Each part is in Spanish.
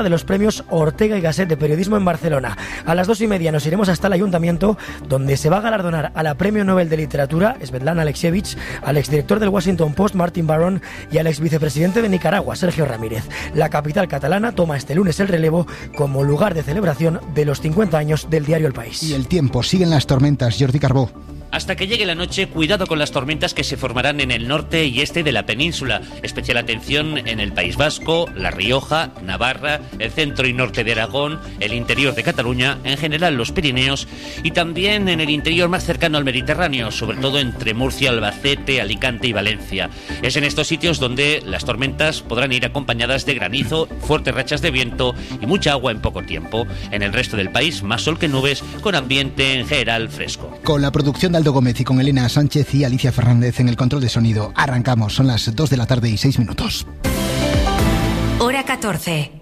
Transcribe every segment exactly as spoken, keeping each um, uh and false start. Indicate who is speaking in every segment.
Speaker 1: de los premios Ortega y Gasset de periodismo en Barcelona. A las dos y media nos iremos hasta el ayuntamiento, donde se va a galardonar a la Premio Nobel de Literatura, Svetlana Alexievich, al exdirector del Washington Post, Martin Baron, y al exvicepresidente de Nicaragua, Sergio Ramírez. La capital catalana toma este lunes el relevo como lugar de celebración de los cincuenta años del diario El País.
Speaker 2: Y el tiempo, siguen las tormentas, Jordi Carbó.
Speaker 3: Hasta que llegue la noche, cuidado con las tormentas que se formarán en el norte y este de la península. Especial atención en el País Vasco, La Rioja, Navarra, el centro y norte de Aragón, el interior de Cataluña, en general los Pirineos y también en el interior más cercano al Mediterráneo, sobre todo entre Murcia, Albacete, Alicante y Valencia. Es en estos sitios donde las tormentas podrán ir acompañadas de granizo, fuertes rachas de viento y mucha agua en poco tiempo. En el resto del país, más sol que nubes, con ambiente en general fresco.
Speaker 2: Con la producción de Aldo Gómez y con Elena Sánchez y Alicia Fernández en el control de sonido. Arrancamos, son las dos de la tarde y seis minutos.
Speaker 4: Hora catorce.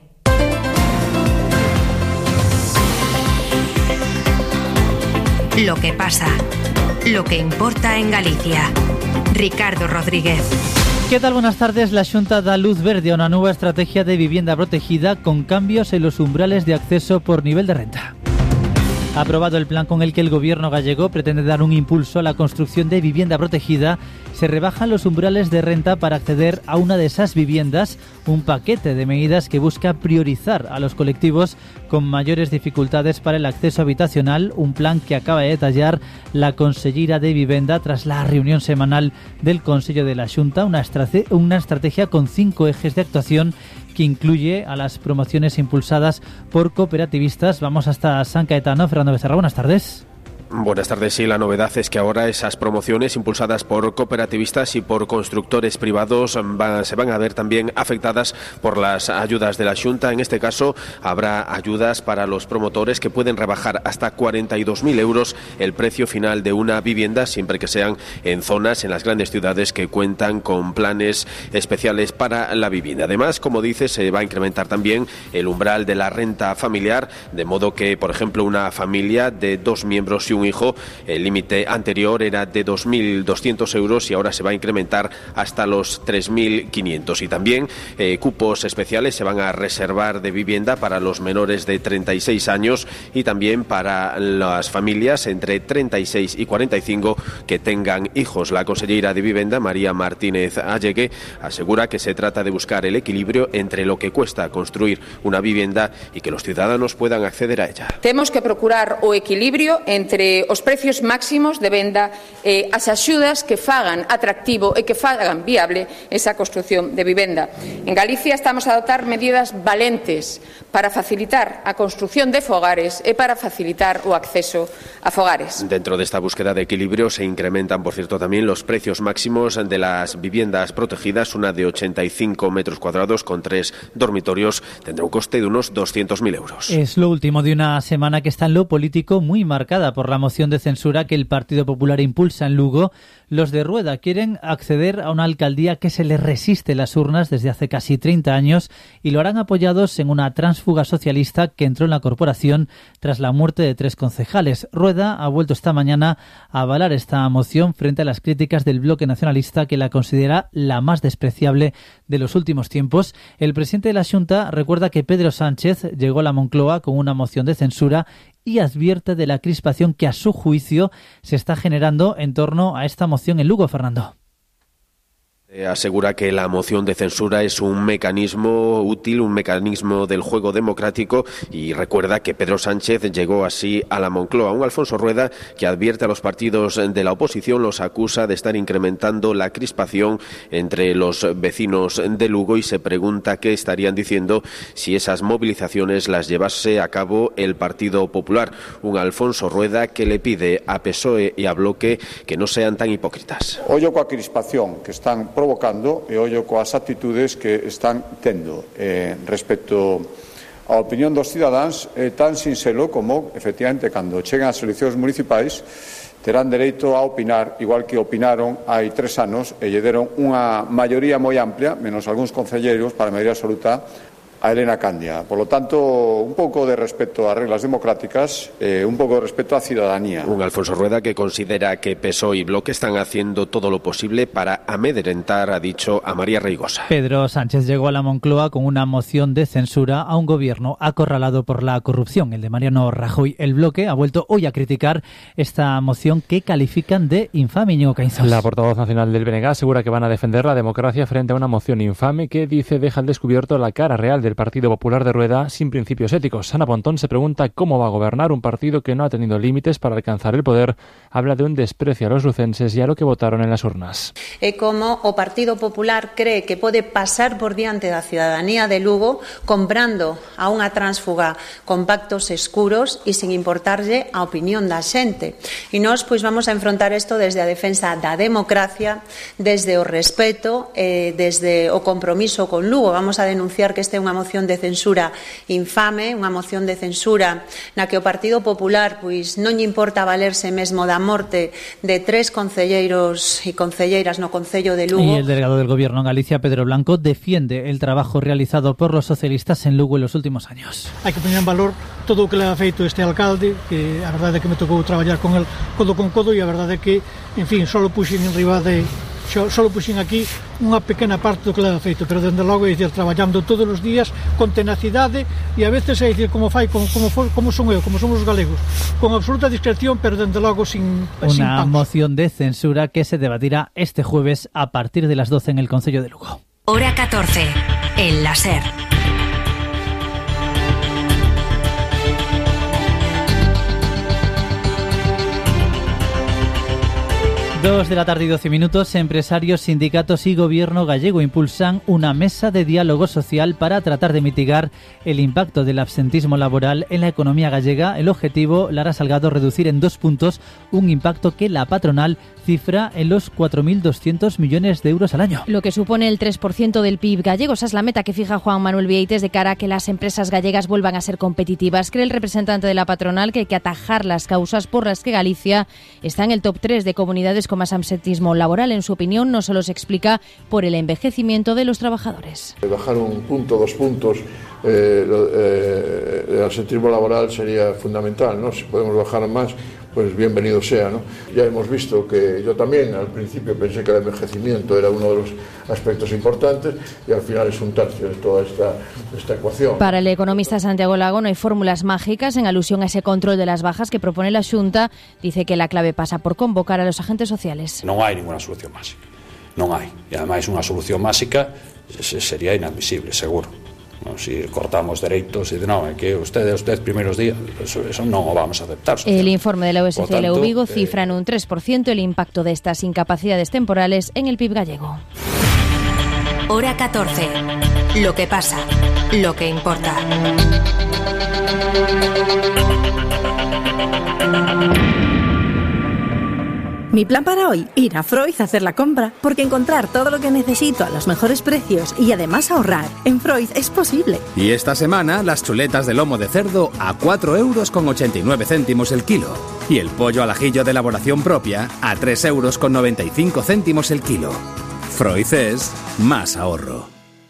Speaker 4: Lo que pasa, lo que importa en Galicia. Ricardo Rodríguez.
Speaker 5: ¿Qué tal? Buenas tardes. La Xunta da luz verde a una nueva estrategia de vivienda protegida con cambios en los umbrales de acceso por nivel de renta. Ha aprobado el plan con el que el gobierno gallego pretende dar un impulso a la construcción de vivienda protegida. Se rebajan los umbrales de renta para acceder a una de esas viviendas, un paquete de medidas que busca priorizar a los colectivos con mayores dificultades para el acceso habitacional, un plan que acaba de detallar la consellera de Vivenda tras la reunión semanal del Consello de la Xunta, una estrate- una estrategia con cinco ejes de actuación que incluye a las promociones impulsadas por cooperativistas. Vamos hasta San Caetano. Fernando Becerra, buenas tardes.
Speaker 6: Buenas tardes. Sí, la novedad es que ahora esas promociones impulsadas por cooperativistas y por constructores privados van, se van a ver también afectadas por las ayudas de la Xunta. En este caso habrá ayudas para los promotores que pueden rebajar hasta cuarenta y dos mil euros el precio final de una vivienda, siempre que sean en zonas en las grandes ciudades que cuentan con planes especiales para la vivienda. Además, como dice, se va a incrementar también el umbral de la renta familiar, de modo que, por ejemplo, una familia de dos miembros y un un hijo, el límite anterior era de dos mil doscientos euros y ahora se va a incrementar hasta los tres mil quinientos. Y también eh, cupos especiales se van a reservar de vivienda para los menores de treinta y seis años y también para las familias entre treinta y seis y cuarenta y cinco que tengan hijos. La consellera de Vivenda, María Martínez Allegue, asegura que se trata de buscar el equilibrio entre lo que cuesta construir una vivienda y que los ciudadanos puedan acceder a ella.
Speaker 7: Temos que procurar o equilibrio entre os precios máximos de venda e as axudas que fagan atractivo e que fagan viable esa construción de vivenda. En Galicia estamos a adoptar medidas valentes para facilitar a construción de fogares e para facilitar o acceso a fogares.
Speaker 6: Dentro de esta búsqueda de equilibrio se incrementan, por cierto, también los precios máximos de las viviendas protegidas. Una de ochenta y cinco metros cuadrados con tres dormitorios tendrá un coste de unos doscientos mil euros.
Speaker 5: Es lo último de una semana que está en lo político muy marcada por la moción de censura que el Partido Popular impulsa en Lugo. Los de Rueda quieren acceder a una alcaldía que se les resiste las urnas desde hace casi treinta años y lo harán apoyados en una tránsfuga socialista que entró en la corporación tras la muerte de tres concejales. Rueda ha vuelto esta mañana a avalar esta moción frente a las críticas del bloque nacionalista, que la considera la más despreciable de los últimos tiempos. El presidente de la Xunta recuerda que Pedro Sánchez llegó a la Moncloa con una moción de censura y advierte de la crispación que a su juicio se está generando en torno a esta moción en Lugo. Fernando.
Speaker 6: Asegura que la moción de censura es un mecanismo útil, un mecanismo del juego democrático, y recuerda que Pedro Sánchez llegó así a la Moncloa. Un Alfonso Rueda que advierte a los partidos de la oposición, los acusa de estar incrementando la crispación entre los vecinos de Lugo y se pregunta qué estarían diciendo si esas movilizaciones las llevase a cabo el Partido Popular. Un Alfonso Rueda que le pide a P S O E y a Bloque que no sean tan hipócritas.
Speaker 8: Ollo coa crispación que están provocando e ollo coas actitudes que están tendo eh, respecto á opinión dos cidadáns, é tan sinxelo como, efectivamente, cando chegan as eleccións municipais terán dereito a opinar, igual que opinaron hai tres anos e lle deron unha maioría moi amplia, menos algúns concelleiros, para a maioría absoluta, a Elena Candia. Por lo tanto, un poco de respeto a reglas democráticas, eh, un poco de respeto a ciudadanía.
Speaker 6: Un Alfonso Rueda que considera que P S O E y Bloque están haciendo todo lo posible para amedrentar, ha dicho, a María Reigosa.
Speaker 5: Pedro Sánchez llegó a la Moncloa con una moción de censura a un gobierno acorralado por la corrupción, el de Mariano Rajoy. El Bloque ha vuelto hoy a criticar esta moción que califican de infame. Íñigo Caínzos.
Speaker 9: La portavoz nacional del B N G asegura que van a defender la democracia frente a una moción infame que, dice, deja al descubierto la cara real del Partido Popular de Rueda sin principios éticos. Ana Pontón se pregunta cómo va a gobernar un partido que no ha tenido límites para alcanzar el poder. Habla de un desprecio a los lucenses y a lo que votaron en las urnas.
Speaker 10: E como o Partido Popular cree que pode pasar por diante da ciudadanía de Lugo comprando a unha tránsfuga con pactos escuros e sin importarlle a opinión da xente. E nós pois vamos a enfrontar isto desde a defensa da democracia, desde o respeto, eh, desde o compromiso con Lugo. Vamos a denunciar que esta é unha moción de censura infame, unha moción de censura na que o Partido Popular pois non lle importa valerse mesmo da morte de tres concelleiros e concelleiras no Concello de Lugo.
Speaker 5: Y el delegado del Gobierno en Galicia, Pedro Blanco, defiende el trabajo realizado por los socialistas en Lugo en los últimos años.
Speaker 11: Hai que poñer en valor todo o que le ha feito este alcalde, que a verdade é que me tocou traballar con el codo con codo, e a verdade é que, en fin, só puxen en riba de só puxen aquí unha pequena parte do que le ha feito, pero dende logo é dicir, traballando todos os días con tenacidade e a veces é dicir, como fai, como, como, como son eu, como somos os galegos, con absoluta discreción, pero dende logo sin sin
Speaker 5: Una
Speaker 11: paus.
Speaker 5: moción de censura que se debatirá este jueves a partir de las doce en el Concello de Lugo.
Speaker 4: Hora catorce, el láser.
Speaker 5: Dos de la tarde y doce minutos, empresarios, sindicatos y gobierno gallego impulsan una mesa de diálogo social para tratar de mitigar el impacto del absentismo laboral en la economía gallega. El objetivo, Lara Salgado, reducir en dos puntos un impacto que la patronal cifra en los cuatro mil doscientos millones de euros al año.
Speaker 12: Lo que supone el tres por ciento del P I B gallego. Esa es la meta que fija Juan Manuel Vieites de cara a que las empresas gallegas vuelvan a ser competitivas. Cree el representante de la patronal que hay que atajar las causas por las que Galicia está en el top tres de comunidades con más absentismo laboral. En su opinión, no solo se explica por el envejecimiento de los trabajadores.
Speaker 13: Bajar un punto, dos puntos eh, eh, el absentismo laboral sería fundamental, ¿no? Si podemos bajar más, pues bienvenido sea, ¿no? Ya hemos visto que yo también al principio pensé que el envejecimiento era uno de los aspectos importantes y al final es un tercio de toda esta, esta ecuación.
Speaker 12: Para el economista Santiago Lago no hay fórmulas mágicas. En alusión a ese control de las bajas que propone la Xunta, dice que la clave pasa por convocar a los agentes sociales.
Speaker 14: Non hai ninguna solución máxica, non hai. E ademais unha solución máxica sería inadmisible, seguro. No, si cortamos dereitos e de non, é que ustedes os dez primeiros días, eso, eso non o vamos a aceptar.
Speaker 12: El informe de la U S C L
Speaker 14: tanto,
Speaker 12: Vigo
Speaker 14: eh,
Speaker 12: cifra en un tres por ciento el impacto de estas incapacidades temporales en el P I B gallego.
Speaker 4: Hora catorce. Lo que pasa, lo que importa.
Speaker 15: Mi plan para hoy, ir a Freud a hacer la compra, porque encontrar todo lo que necesito a los mejores precios y además ahorrar en Freud es posible.
Speaker 16: Y esta semana las chuletas de lomo de cerdo a cuatro euros con ochenta y nueve céntimos el kilo. Y el pollo al ajillo de elaboración propia a tres euros con noventa y cinco céntimos el kilo. Freud es más ahorro.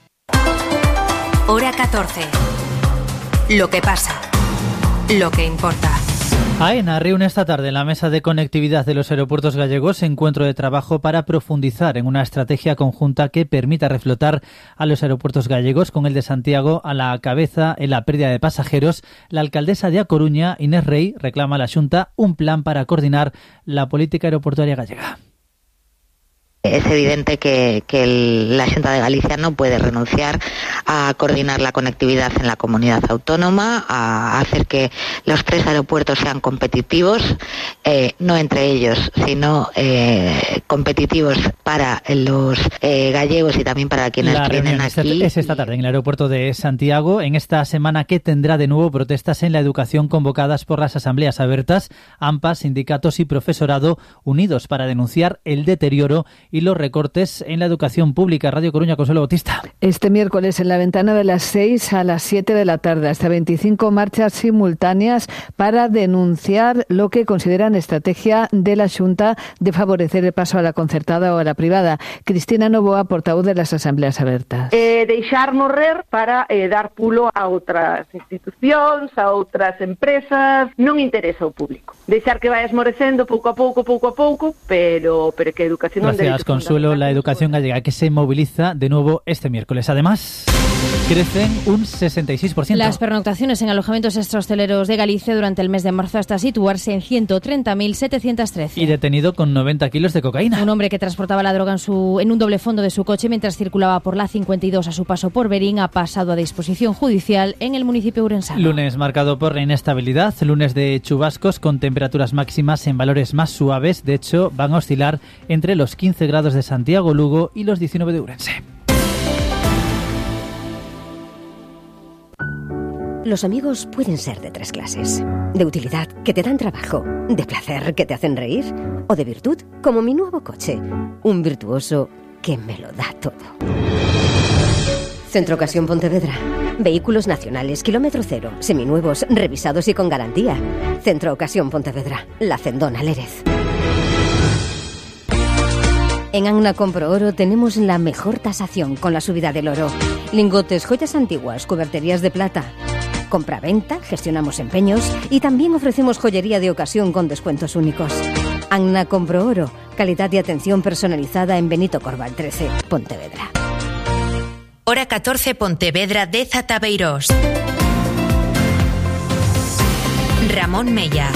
Speaker 4: Hora catorce. Lo que pasa, lo que importa.
Speaker 5: AENA reúne esta tarde en la mesa de conectividad de los aeropuertos gallegos encuentro de trabajo para profundizar en una estrategia conjunta que permita reflotar a los aeropuertos gallegos, con el de Santiago a la cabeza en la pérdida de pasajeros. La alcaldesa de A Coruña, Inés Rey, reclama a la Xunta un plan para coordinar la política aeroportuaria gallega.
Speaker 17: Es evidente que, que el, la Xunta de Galicia no puede renunciar a coordinar la conectividad en la comunidad autónoma, a hacer que los tres aeropuertos sean competitivos, eh, no entre ellos, sino eh, competitivos para los eh, gallegos y también para quienes
Speaker 5: la
Speaker 17: vienen aquí.
Speaker 5: Es esta tarde en el aeropuerto de Santiago, en esta semana que tendrá de nuevo protestas en la educación convocadas por las asambleas abiertas, AMPA, sindicatos y profesorado unidos para denunciar el deterioro y y los recortes en la educación pública. Radio Coruña, Consuelo Bautista.
Speaker 18: Este miércoles en la ventana de las seis a las siete de la tarde, hasta veinticinco marchas simultáneas para denunciar lo que consideran estrategia de la Xunta de favorecer el paso a la concertada o a la privada. Cristina Novoa, portavoz de las Asambleas Abertas.
Speaker 19: Eh, deixar morrer para eh, dar pulo a outras institucións, a outras empresas, non interesa ao público. Deixar que vai esmorecendo pouco a pouco, pouco a pouco, pero, pero que a educación...
Speaker 5: Gracias, Consuelo. La educación gallega que se moviliza de nuevo este miércoles. Además, crecen un sesenta y seis por ciento.
Speaker 12: Las pernoctaciones en alojamientos extrahosteleros de Galicia durante el mes de marzo hasta situarse en ciento treinta mil setecientos trece.
Speaker 5: Y detenido con noventa kilos de cocaína.
Speaker 12: Un hombre que transportaba la droga en, su, en un doble fondo de su coche mientras circulaba por la cincuenta y dos a su paso por Berín ha pasado a disposición judicial en el municipio urensano.
Speaker 5: Lunes marcado por la inestabilidad, lunes de chubascos con temperaturas máximas en valores más suaves. De hecho, van a oscilar entre los quince grados de Santiago, Lugo y los diecinueve de Ourense.
Speaker 20: Los amigos pueden ser de tres clases. De utilidad, que te dan trabajo. De placer, que te hacen reír. O de virtud, como mi nuevo coche. Un virtuoso que me lo da todo. Centro Ocasión Pontevedra. Vehículos nacionales, kilómetro cero, seminuevos, revisados y con garantía. Centro Ocasión Pontevedra. La Cendona Lérez. En Agna Compro Oro tenemos la mejor tasación con la subida del oro. Lingotes, joyas antiguas, cuberterías de plata. Compra-venta, gestionamos empeños y también ofrecemos joyería de ocasión con descuentos únicos. Agna Compro Oro, calidad y atención personalizada en Benito Corval trece, Pontevedra.
Speaker 4: Hora catorce, Pontevedra, Deza Tabeirós. Ramón Mella.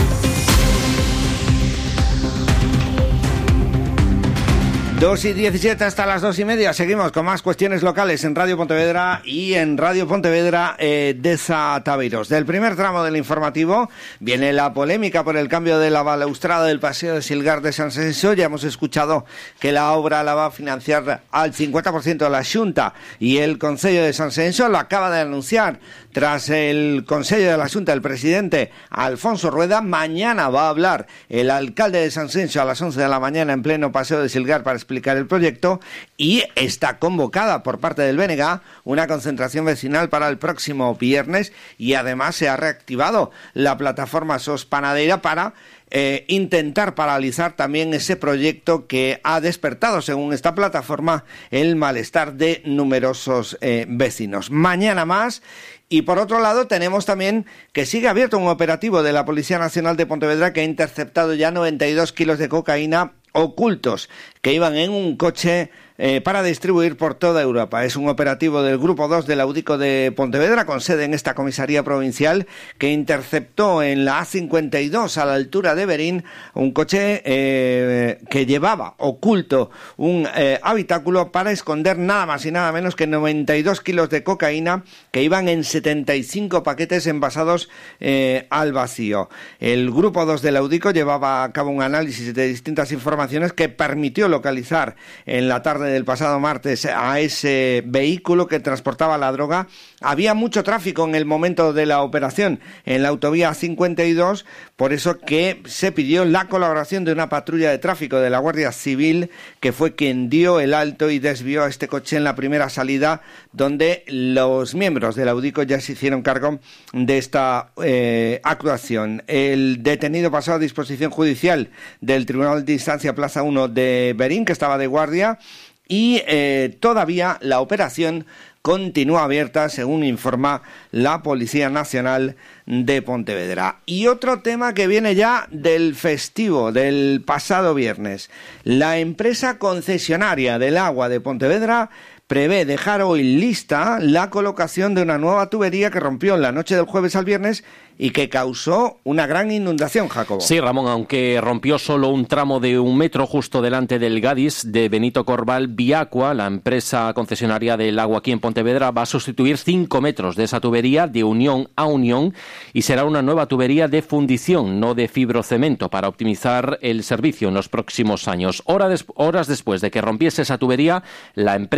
Speaker 21: dos y diecisiete hasta las dos y media. Seguimos con más cuestiones locales en Radio Pontevedra y en Radio Pontevedra eh, Deza Tabeirós. Del primer tramo del informativo viene la polémica por el cambio de la balaustrada del Paseo de Silgar de San Senso. Ya hemos escuchado que la obra la va a financiar al cincuenta por ciento la Xunta y el Concello de San Senso lo acaba de anunciar. Tras el Consello de la Xunta, el presidente Alfonso Rueda, mañana va a hablar el alcalde de San Senso a las once de la mañana en pleno Paseo de Silgar para explicar el proyecto, y está convocada por parte del B N G una concentración vecinal para el próximo viernes, y además se ha reactivado la plataforma SOS Panadera para Eh, intentar paralizar también ese proyecto que ha despertado, según esta plataforma, el malestar de numerosos eh, vecinos. Mañana más. Y por otro lado tenemos también que sigue abierto un operativo de la Policía Nacional de Pontevedra que ha interceptado ya noventa y dos kilos de cocaína ocultos que iban en un coche eh, para distribuir por toda Europa. Es un operativo del Grupo dos del Audico de Pontevedra, con sede en esta comisaría provincial, que interceptó en la A cincuenta y dos a la altura de Berín un coche eh, que llevaba oculto un eh, habitáculo para esconder nada más y nada menos que noventa y dos kilos de cocaína que iban en setenta y cinco paquetes envasados eh, al vacío. El Grupo dos del Audico llevaba a cabo un análisis de distintas informaciones que permitió localizar en la tarde del pasado martes a ese vehículo que transportaba la droga. Había mucho tráfico en el momento de la operación en la autovía cincuenta y dos, por eso que se pidió la colaboración de una patrulla de tráfico de la Guardia Civil, que fue quien dio el alto y desvió a este coche en la primera salida, donde los miembros del Audico ya se hicieron cargo de esta eh, actuación. El detenido pasó a disposición judicial del Tribunal de Instancia Plaza uno de Berín, que estaba de guardia, y eh, todavía la operación continúa abierta, según informa la Policía Nacional de Pontevedra. Y otro tema que viene ya del festivo del pasado viernes. La empresa concesionaria del agua de Pontevedra prevé dejar hoy lista la colocación de una nueva tubería que rompió en la noche del jueves al viernes y que causó una gran inundación, Jacobo.
Speaker 22: Sí, Ramón, aunque rompió solo un tramo de un metro justo delante del Gadis de Benito Corval, Viacua, la empresa concesionaria del agua aquí en Pontevedra, va a sustituir cinco metros de esa tubería de unión a unión y será una nueva tubería de fundición, no de fibrocemento, para optimizar el servicio en los próximos años. Hora des- horas después de que rompiese esa tubería, la empresa Viacua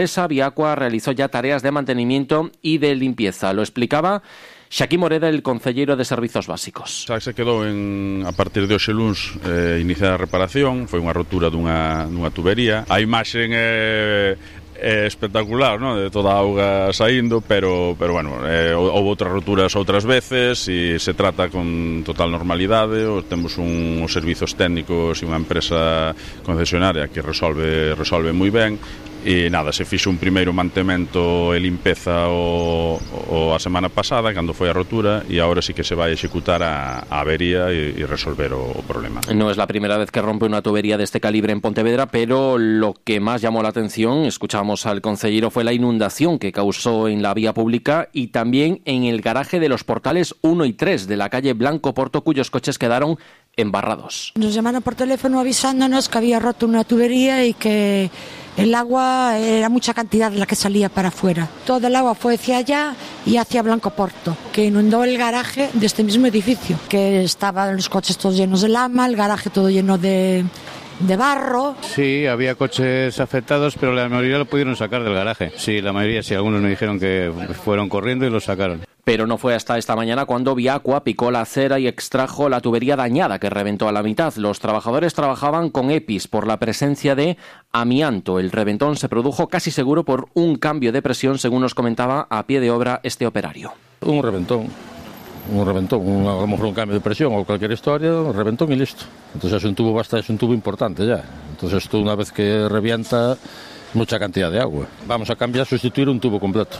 Speaker 22: Viacua realizó ya tareas de mantenimiento y de limpieza. Lo explicaba Xaquín Moreda, el concelleiro de Servizos Básicos.
Speaker 1: Xa se quedou en, a partir de hoxe luns eh, iniciar a reparación. Foi unha rotura dunha, dunha tubería. A imaxe é, é espectacular, ¿no? De toda a auga saindo, pero, pero bueno, eh, houve outras roturas outras veces e se trata con total normalidade. Temos un, os servizos técnicos e unha empresa concesionaria que resolve, resolve moi ben. E nada, se fixo un primeiro mantemento e limpeza o, o a semana pasada, cando foi a rotura, e agora sí que se vai executar a, a avería e, e resolver o, o problema.
Speaker 22: No es la primera vez que rompe una tubería de este calibre en Pontevedra, pero lo que más llamó la atención, escuchamos al concejero, fue la inundación que causó en la vía pública y también en el garaje de los portales uno y tres de la calle Blanco Porto, cuyos coches quedaron embarrados.
Speaker 3: Nos llamaron por teléfono avisándonos que había roto una tubería y que el agua era mucha cantidad la que salía para afuera. Todo el agua fue hacia allá y hacia Blanco Porto, que inundó el garaje de este mismo edificio, que estaban los coches todos llenos de lama, el garaje todo lleno de, de barro.
Speaker 23: Sí, había coches afectados, pero la mayoría lo pudieron sacar del garaje. Sí, la mayoría, sí, algunos me dijeron que fueron corriendo y lo sacaron.
Speaker 22: Pero no fue hasta esta mañana cuando Viacua picó la acera y extrajo la tubería dañada que reventó a la mitad. Los trabajadores trabajaban con EPIs por la presencia de amianto. El reventón se produjo casi seguro por un cambio de presión, según nos comentaba a pie de obra este operario.
Speaker 24: Un reventón, un reventón, un, a lo mejor un cambio de presión o cualquier historia, un reventón y listo. Entonces es un tubo basta, es un tubo importante ya. Entonces esto una vez que revienta, mucha cantidad de agua. Vamos a cambiar, sustituir un tubo completo.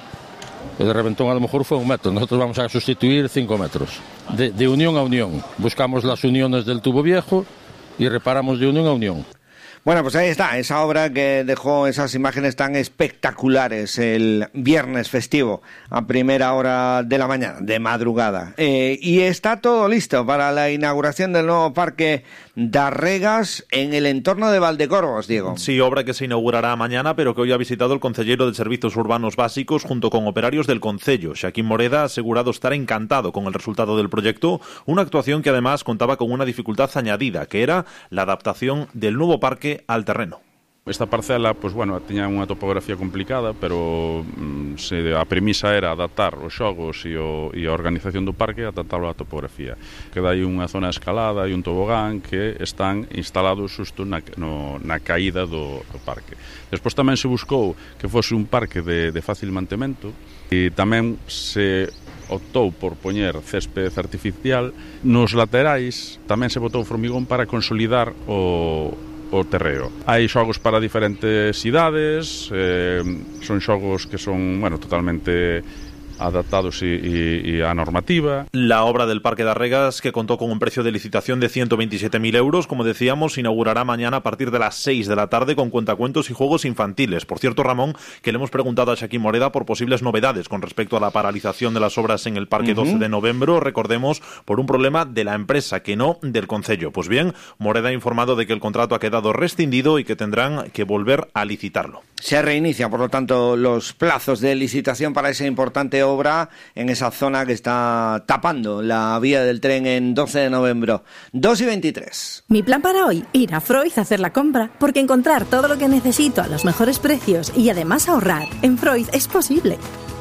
Speaker 24: El reventón a lo mejor fue un metro, nosotros vamos a sustituir cinco metros. De, de unión a unión, buscamos las uniones del tubo viejo y reparamos de unión a unión.
Speaker 21: Bueno, pues ahí está, esa obra que dejó esas imágenes tan espectaculares el viernes festivo a primera hora de la mañana, de madrugada. Eh, y está todo listo para la inauguración del nuevo parque Darregas en el entorno de Valdecorvos, Diego.
Speaker 25: Sí, obra que se inaugurará mañana, pero que hoy ha visitado el concejero de Servicios Urbanos Básicos junto con operarios del concello. Xaquín Moreda ha asegurado estar encantado con el resultado del proyecto, una actuación que además contaba con una dificultad añadida, que era la adaptación del nuevo parque al terreno.
Speaker 1: Esta parcela, pues bueno, tiña unha topografía complicada, pero mm, se a premisa era adaptar os xogos e, o, e a organización do parque, adaptarlo á topografía. Queda aí unha zona escalada e un tobogán que están instalados xusto na, no, na caída do, do parque. Despois tamén se buscou que fose un parque de, de fácil mantemento e tamén se optou por poñer césped artificial. Nos laterais tamén se botou formigón para consolidar o o terreo. Hai xogos para diferentes idades, eh, son xogos que son, bueno, totalmente adaptados y, y, y a normativa.
Speaker 25: La obra del Parque Darregas, que contó con un precio de licitación de ciento veintisiete mil euros, como decíamos, inaugurará mañana a partir de las seis de la tarde con cuentacuentos y juegos infantiles. Por cierto, Ramón, que le hemos preguntado a Xaquín Moreda por posibles novedades con respecto a la paralización de las obras en el Parque uh-huh. doce de noviembre, recordemos, por un problema de la empresa, que no del concello. Pues bien, Moreda ha informado de que el contrato ha quedado rescindido y que tendrán que volver a licitarlo.
Speaker 21: Se reinicia, por lo tanto, los plazos de licitación para esa importante obra en esa zona que está tapando la vía del tren en doce de noviembre. dos y veintitrés.
Speaker 15: Mi plan para hoy, ir a Freud a hacer la compra, porque encontrar todo lo que necesito a los mejores precios y además ahorrar en Freud es posible.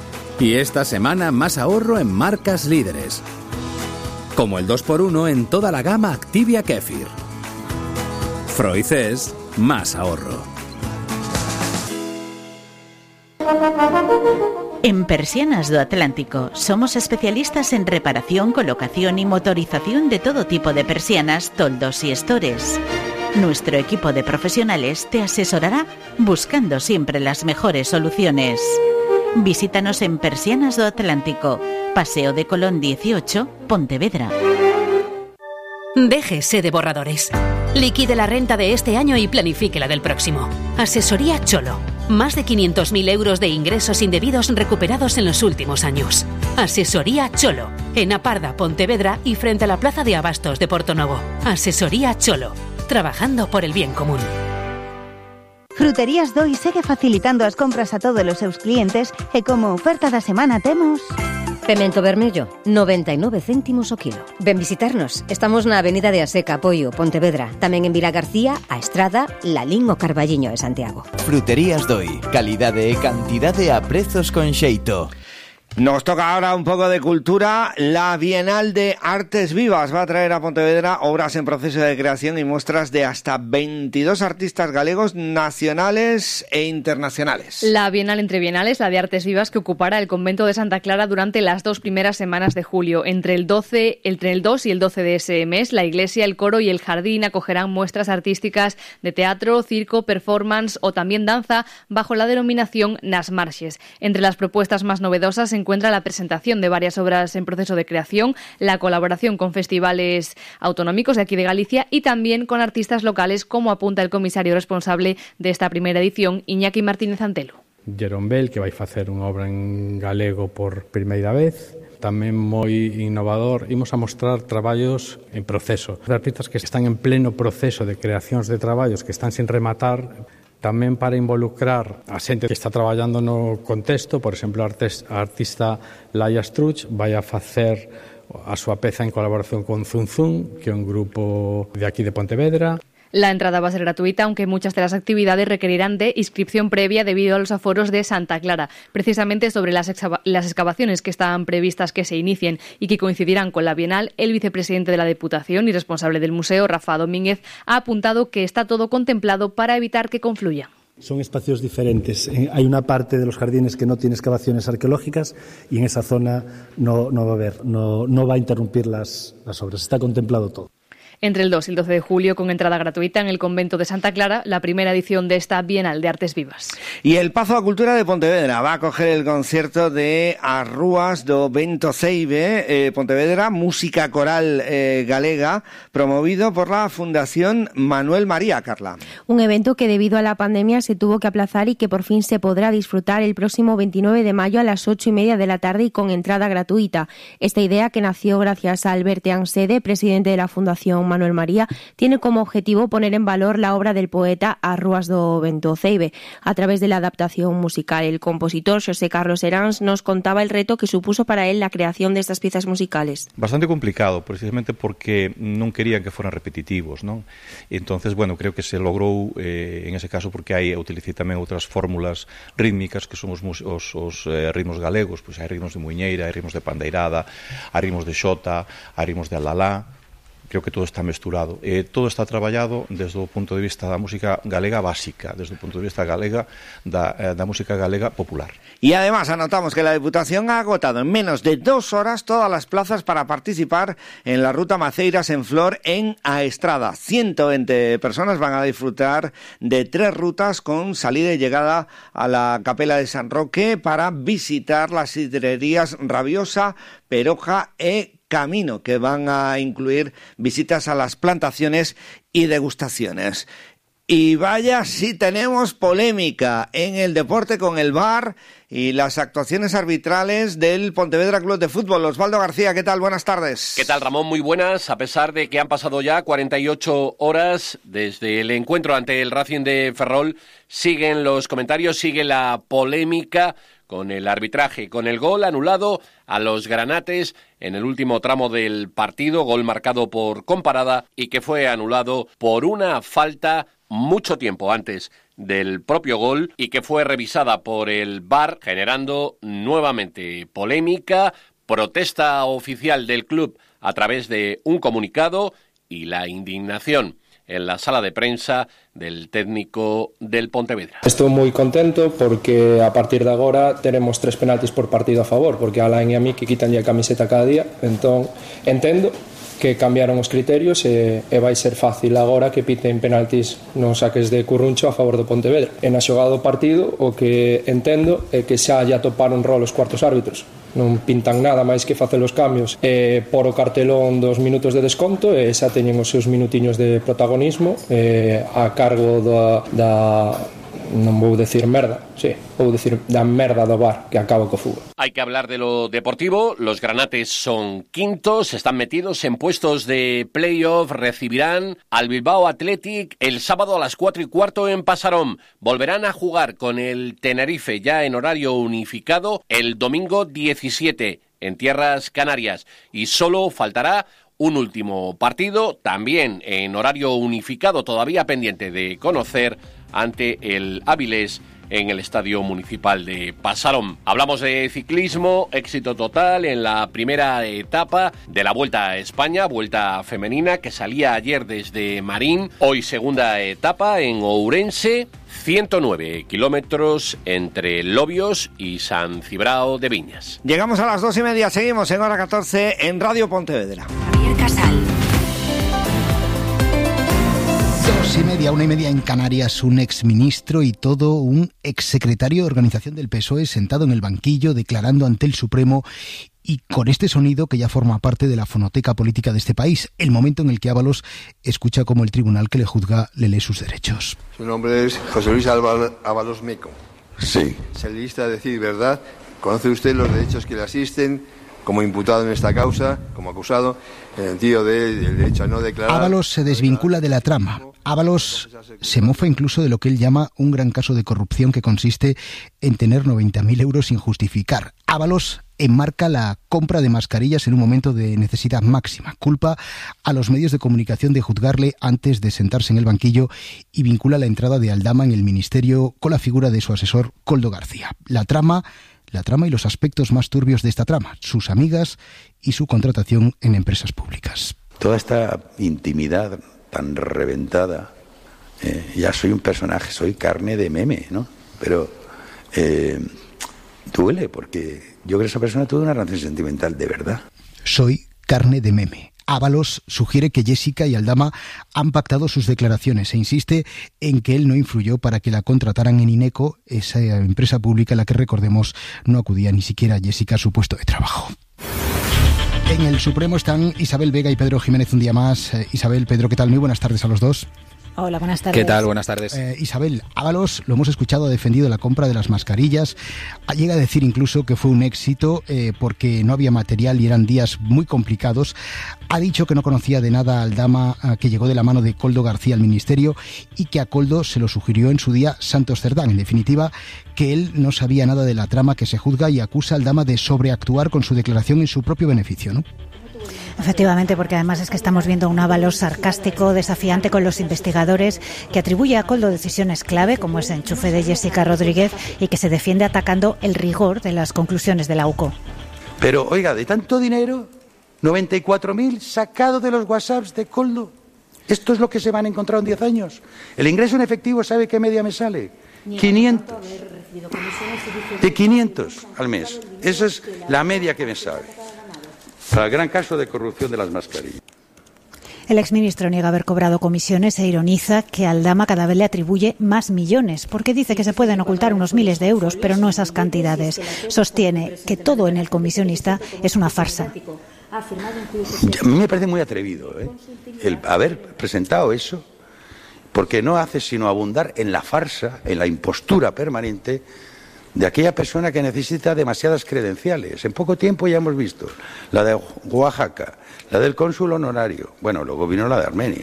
Speaker 16: Y esta semana más ahorro en marcas líderes, como el dos por uno en toda la gama Activia Kefir. Freud es más ahorro.
Speaker 26: En Persianas do Atlántico somos especialistas en reparación, colocación y motorización de todo tipo de persianas, toldos y estores. Nuestro equipo de profesionales te asesorará buscando siempre las mejores soluciones. Visítanos en Persianas do Atlántico, Paseo de Colón dieciocho, Pontevedra.
Speaker 27: Déjese de borradores. Liquide la renta de este año y planifique la del próximo. Asesoría Cholo. Más de quinientos mil euros de ingresos indebidos recuperados en los últimos años. Asesoría Cholo. En Aparda, Pontevedra y frente a la Plaza de Abastos de Portonovo. Asesoría Cholo. Trabajando por el bien común.
Speaker 28: Fruterías Doi segue facilitando as compras a todos os seus clientes e como oferta da semana temos
Speaker 20: Pemento vermello, noventa e nove céntimos o kilo. Ven visitarnos. Estamos na Avenida de Aseca, Poio, Pontevedra. Tamén en Vila García, A Estrada, Lalín o Carballiño de Santiago.
Speaker 2: Fruterías Doi. Calidade e cantidade a prezos con xeito.
Speaker 21: Nos toca ahora un poco de cultura. La Bienal de Artes Vivas va a traer a Pontevedra obras en proceso de creación y muestras de hasta veintidós artistas galegos nacionales e internacionales.
Speaker 6: La Bienal entre Bienales, la de Artes Vivas, que ocupará el convento de Santa Clara durante las dos primeras semanas de julio. Entre el, doce, entre el dos y el doce de ese mes, la iglesia, el coro y el jardín acogerán muestras artísticas de teatro, circo, performance o también danza bajo la denominación Nas Marxes. Entre las propuestas más novedosas se encuentra la presentación de varias obras en proceso de creación, la colaboración con festivales autonómicos de aquí de Galicia y también con artistas locales, como apunta el comisario responsable de esta primera edición, Iñaki Martínez Antelo.
Speaker 7: Jerón Bell, que vai facer unha obra en galego por primeira vez. Tamén moi innovador, imos a mostrar traballos en proceso, de artistas que están en pleno proceso de creacións de traballos que están sin rematar, tamén para involucrar a xente que está traballando no contexto. Por exemplo, a artista Laia Struch vai a facer a súa peza en colaboración con Zum Zum, que é un grupo de aquí de Pontevedra.
Speaker 6: La entrada va a ser gratuita, aunque muchas de las actividades requerirán de inscripción previa debido a los aforos de Santa Clara. Precisamente sobre las, excava- las excavaciones que están previstas que se inicien y que coincidirán con la Bienal, el vicepresidente de la Diputación y responsable del museo, Rafa Domínguez, ha apuntado que está todo contemplado para evitar que confluyan.
Speaker 8: Son espacios diferentes. Hay una parte de los jardines que no tiene excavaciones arqueológicas y en esa zona no, no va a haber, no, no va a interrumpir las, las obras. Está contemplado todo.
Speaker 6: Entre el dos y el doce de julio, con entrada gratuita en el convento de Santa Clara, la primera edición de esta Bienal de Artes Vivas.
Speaker 21: Y el Pazo da Cultura de Pontevedra va a acoger el concierto de As Rúas do Vento Ceibe, eh, Pontevedra, música coral eh, galega, promovido por la Fundación Manuel María. Carla.
Speaker 9: Un evento que debido a la pandemia se tuvo que aplazar y que por fin se podrá disfrutar el próximo veintinueve de mayo a las ocho y media de la tarde y con entrada gratuita. Esta idea, que nació gracias a Alberto Ansede, presidente de la Fundación Manuel María, tiene como objetivo poner en valor la obra del poeta As Rúas do Vento Ceibe a través de la adaptación musical. El compositor Xosé Carlos Heráns nos contaba el reto que supuso para él la creación de estas piezas musicales.
Speaker 10: Bastante complicado, precisamente porque non querían que fueran repetitivos, non? Entonces, bueno, creo que se logrou eh, en ese caso porque hai utilicei tamén outras fórmulas rítmicas que son os, os, os eh, ritmos galegos, pois hai ritmos de muiñeira, hai ritmos de pandeirada, hai ritmos de xota, hai ritmos de alalá. Creo que todo está mesturado. Eh, todo está traballado desde o punto de vista da música galega básica, desde o punto de vista galega da, eh, da música galega popular.
Speaker 21: Y además anotamos que la Diputación ha agotado en menos de dos horas todas las plazas para participar en la ruta Maceiras en Flor en A Estrada. ciento veinte personas van a disfrutar de tres rutas con salida y llegada a la Capela de San Roque para visitar las sidrerías Rabiosa, Peroja e Camino, que van a incluir visitas a las plantaciones y degustaciones. Y vaya si tenemos polémica en el deporte con el V A R y las actuaciones arbitrales del Pontevedra Club de Fútbol. Osvaldo García, ¿qué tal? Buenas tardes.
Speaker 11: ¿Qué tal, Ramón? Muy buenas. A pesar de que han pasado ya cuarenta y ocho horas desde el encuentro ante el Racing de Ferrol, siguen los comentarios, sigue la polémica con el arbitraje, con el gol anulado a los granates en el último tramo del partido, gol marcado por Comparada y que fue anulado por una falta mucho tiempo antes del propio gol y que fue revisada por el V A R, generando nuevamente polémica, protesta oficial del club a través de un comunicado y la indignación en la sala de prensa del técnico del Pontevedra.
Speaker 28: Estou moi contento porque a partir de agora teremos tres penaltis por partido a favor, porque a Alain e a mí que quitan a camiseta cada día, entón entendo que cambiaron os criterios e, e vai ser fácil agora que piten penaltis nos saques de Curruncho a favor do Pontevedra. E na xogada do partido o que entendo é que xa lle atoparon rol os cuartos árbitros. Non pintan nada máis que facer os cambios e por o cartelón dos minutos de desconto e xa teñen os seus minutiños de protagonismo e a cargo da, da non vou decir merda, sí, vou decir da merda do V A R que acaba co fútbol.
Speaker 11: Hay que hablar de lo deportivo. Los granates son quintos, están metidos en puestos de playoff, recibirán al Bilbao Athletic el sábado a las cuatro y cuarto en Pasarón. Volverán a jugar con el Tenerife ya en horario unificado el domingo diecisiete. en tierras canarias. Y solo faltará un último partido, también en horario unificado, todavía pendiente de conocer, ante el Avilés en el Estadio Municipal de Pasarón. Hablamos de ciclismo, éxito total en la primera etapa de la Vuelta a España, Vuelta Femenina, que salía ayer desde Marín. Hoy segunda etapa en Ourense, ciento nueve kilómetros entre Lobios y San Cibrao de Viñas.
Speaker 21: Llegamos a las dos y media, seguimos en hora catorce en Radio Pontevedra.
Speaker 27: Javier Casal.
Speaker 4: Dos y media, una y media en Canarias, un exministro y todo un exsecretario de organización del P S O E sentado en el banquillo declarando ante el Supremo y con este sonido que ya forma parte de la fonoteca política de este país, el momento en el que Ábalos escucha cómo el tribunal que le juzga le lee sus derechos.
Speaker 5: Su nombre es José Luis Ábalos Meco.
Speaker 12: Sí.
Speaker 5: Se le insta a decir verdad. ¿Conoce usted los derechos que le asisten como imputado en esta causa, como acusado, en el sentido del derecho a no declarar?
Speaker 4: Ábalos se desvincula de la trama. Ábalos se mofa incluso de lo que él llama un gran caso de corrupción que consiste en tener noventa mil euros sin justificar. Ábalos enmarca la compra de mascarillas en un momento de necesidad máxima. Culpa a los medios de comunicación de juzgarle antes de sentarse en el banquillo y vincula la entrada de Aldama en el ministerio con la figura de su asesor Koldo García. La trama, la trama y los aspectos más turbios de esta trama, sus amigas y su contratación en empresas públicas.
Speaker 12: Toda esta intimidad tan reventada, eh, ya soy un personaje, soy carne de meme, ¿no? Pero eh, duele porque yo creo que esa persona tuvo una relación sentimental de verdad.
Speaker 4: Soy carne de meme. Ábalos sugiere que Jessica y Aldama han pactado sus declaraciones e insiste en que él no influyó para que la contrataran en Ineco, esa empresa pública en la que, recordemos, no acudía ni siquiera Jessica a su puesto de trabajo. En el Supremo están Isabel Vega y Pedro Jiménez un día más. Eh, Isabel, Pedro, ¿qué tal? Muy buenas tardes a los dos.
Speaker 13: Hola, buenas tardes.
Speaker 14: ¿Qué tal? Buenas tardes.
Speaker 4: Eh, Isabel, Ábalos, lo hemos escuchado, ha defendido la compra de las mascarillas. Llega a decir incluso que fue un éxito eh, porque no había material y eran días muy complicados. Ha dicho que no conocía de nada a Aldama, eh, que llegó de la mano de Koldo García al ministerio y que a Koldo se lo sugirió en su día Santos Cerdán. En definitiva, que él no sabía nada de la trama que se juzga y acusa a Aldama de sobreactuar con su declaración en su propio beneficio, ¿no?
Speaker 13: Efectivamente, porque además es que estamos viendo un Ábalos sarcástico, desafiante con los investigadores, que atribuye a Koldo decisiones clave, como ese enchufe de Jessica Rodríguez, y que se defiende atacando el rigor de las conclusiones de la U C O.
Speaker 12: Pero, oiga, de tanto dinero, noventa y cuatro mil sacado de los WhatsApps de Koldo. Esto es lo que se van a encontrar en diez años. El ingreso en efectivo, ¿sabe qué media me sale? quinientos. De quinientos al mes. Esa es la media que me sale. Para el gran caso de corrupción de las mascarillas.
Speaker 13: El exministro niega haber cobrado comisiones e ironiza que Aldama cada vez le atribuye más millones, porque dice que se pueden ocultar unos miles de euros, pero no esas cantidades. Sostiene que todo en el comisionista es una farsa.
Speaker 12: A mí me parece muy atrevido, ¿eh? el haber presentado eso, porque no hace sino abundar en la farsa, en la impostura permanente de aquella persona que necesita demasiadas credenciales. En poco tiempo ya hemos visto la de Oaxaca, la del cónsul honorario, bueno, luego vino la de Armenia.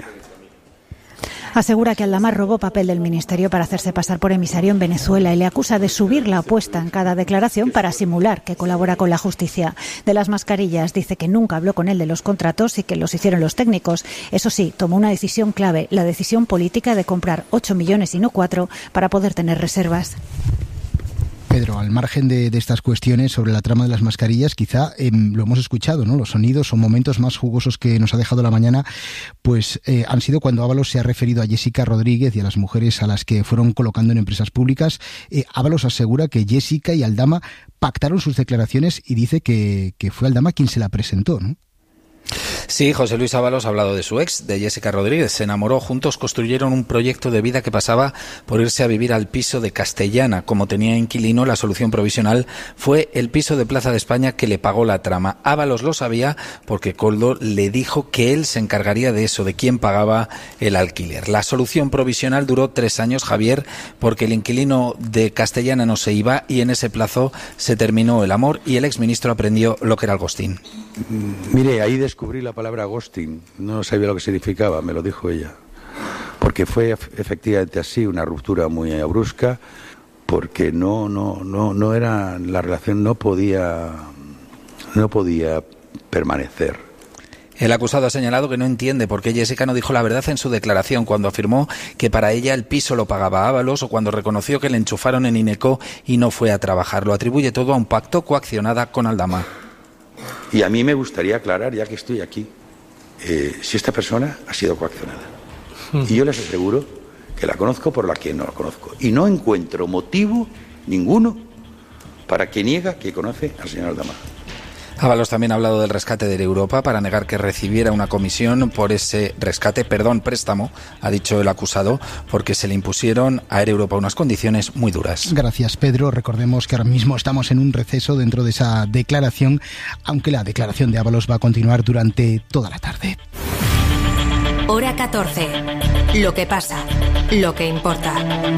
Speaker 13: Asegura que Aldama robó papel del ministerio para hacerse pasar por emisario en Venezuela y le acusa de subir la apuesta en cada declaración para simular que colabora con la justicia. De las mascarillas dice que nunca habló con él de los contratos y que los hicieron los técnicos. Eso sí, tomó una decisión clave, la decisión política de comprar ocho millones y no cuatro para poder tener reservas.
Speaker 4: Pedro, al margen de, de estas cuestiones sobre la trama de las mascarillas, quizá eh, lo hemos escuchado, ¿no? Los sonidos o momentos más jugosos que nos ha dejado la mañana, pues eh, han sido cuando Ábalos se ha referido a Jessica Rodríguez y a las mujeres a las que fueron colocando en empresas públicas. Eh, Ábalos asegura que Jessica y Aldama pactaron sus declaraciones y dice que, que fue Aldama quien se la presentó, ¿no?
Speaker 14: Sí, José Luis Ábalos ha hablado de su ex, de Jessica Rodríguez. Se enamoró, juntos construyeron un proyecto de vida que pasaba por irse a vivir al piso de Castellana. Como tenía inquilino, la solución provisional fue el piso de Plaza de España que le pagó la trama. Ábalos lo sabía porque Koldo le dijo que él se encargaría de eso, de quién pagaba el alquiler. La solución provisional duró tres años, Javier, porque el inquilino de Castellana no se iba y en ese plazo se terminó el amor y el exministro aprendió lo que era el ghosting.
Speaker 12: Mire, ahí descubrí la palabra ghosting, no sabía lo que significaba, me lo dijo ella, porque fue efectivamente así, una ruptura muy brusca, porque no, no, no, no era, la relación no podía, no podía permanecer.
Speaker 14: El acusado ha señalado que no entiende por qué Jessica no dijo la verdad en su declaración cuando afirmó que para ella el piso lo pagaba Ábalos o cuando reconoció que le enchufaron en Ineco y no fue a trabajar. Lo atribuye todo a un pacto coaccionada con Aldama.
Speaker 12: Y a mí me gustaría aclarar, ya que estoy aquí, eh, si esta persona ha sido coaccionada. Y yo les aseguro que la conozco por la que no la conozco. Y no encuentro motivo ninguno para que niega que conoce al señor Aldama.
Speaker 14: Ábalos también ha hablado del rescate de Europa para negar que recibiera una comisión por ese rescate, perdón, préstamo, ha dicho el acusado, porque se le impusieron a Air Europa unas condiciones muy duras.
Speaker 4: Gracias, Pedro. Recordemos que ahora mismo estamos en un receso dentro de esa declaración, aunque la declaración de Ábalos va a continuar durante toda la tarde.
Speaker 27: Hora catorce. Lo que pasa, lo que importa.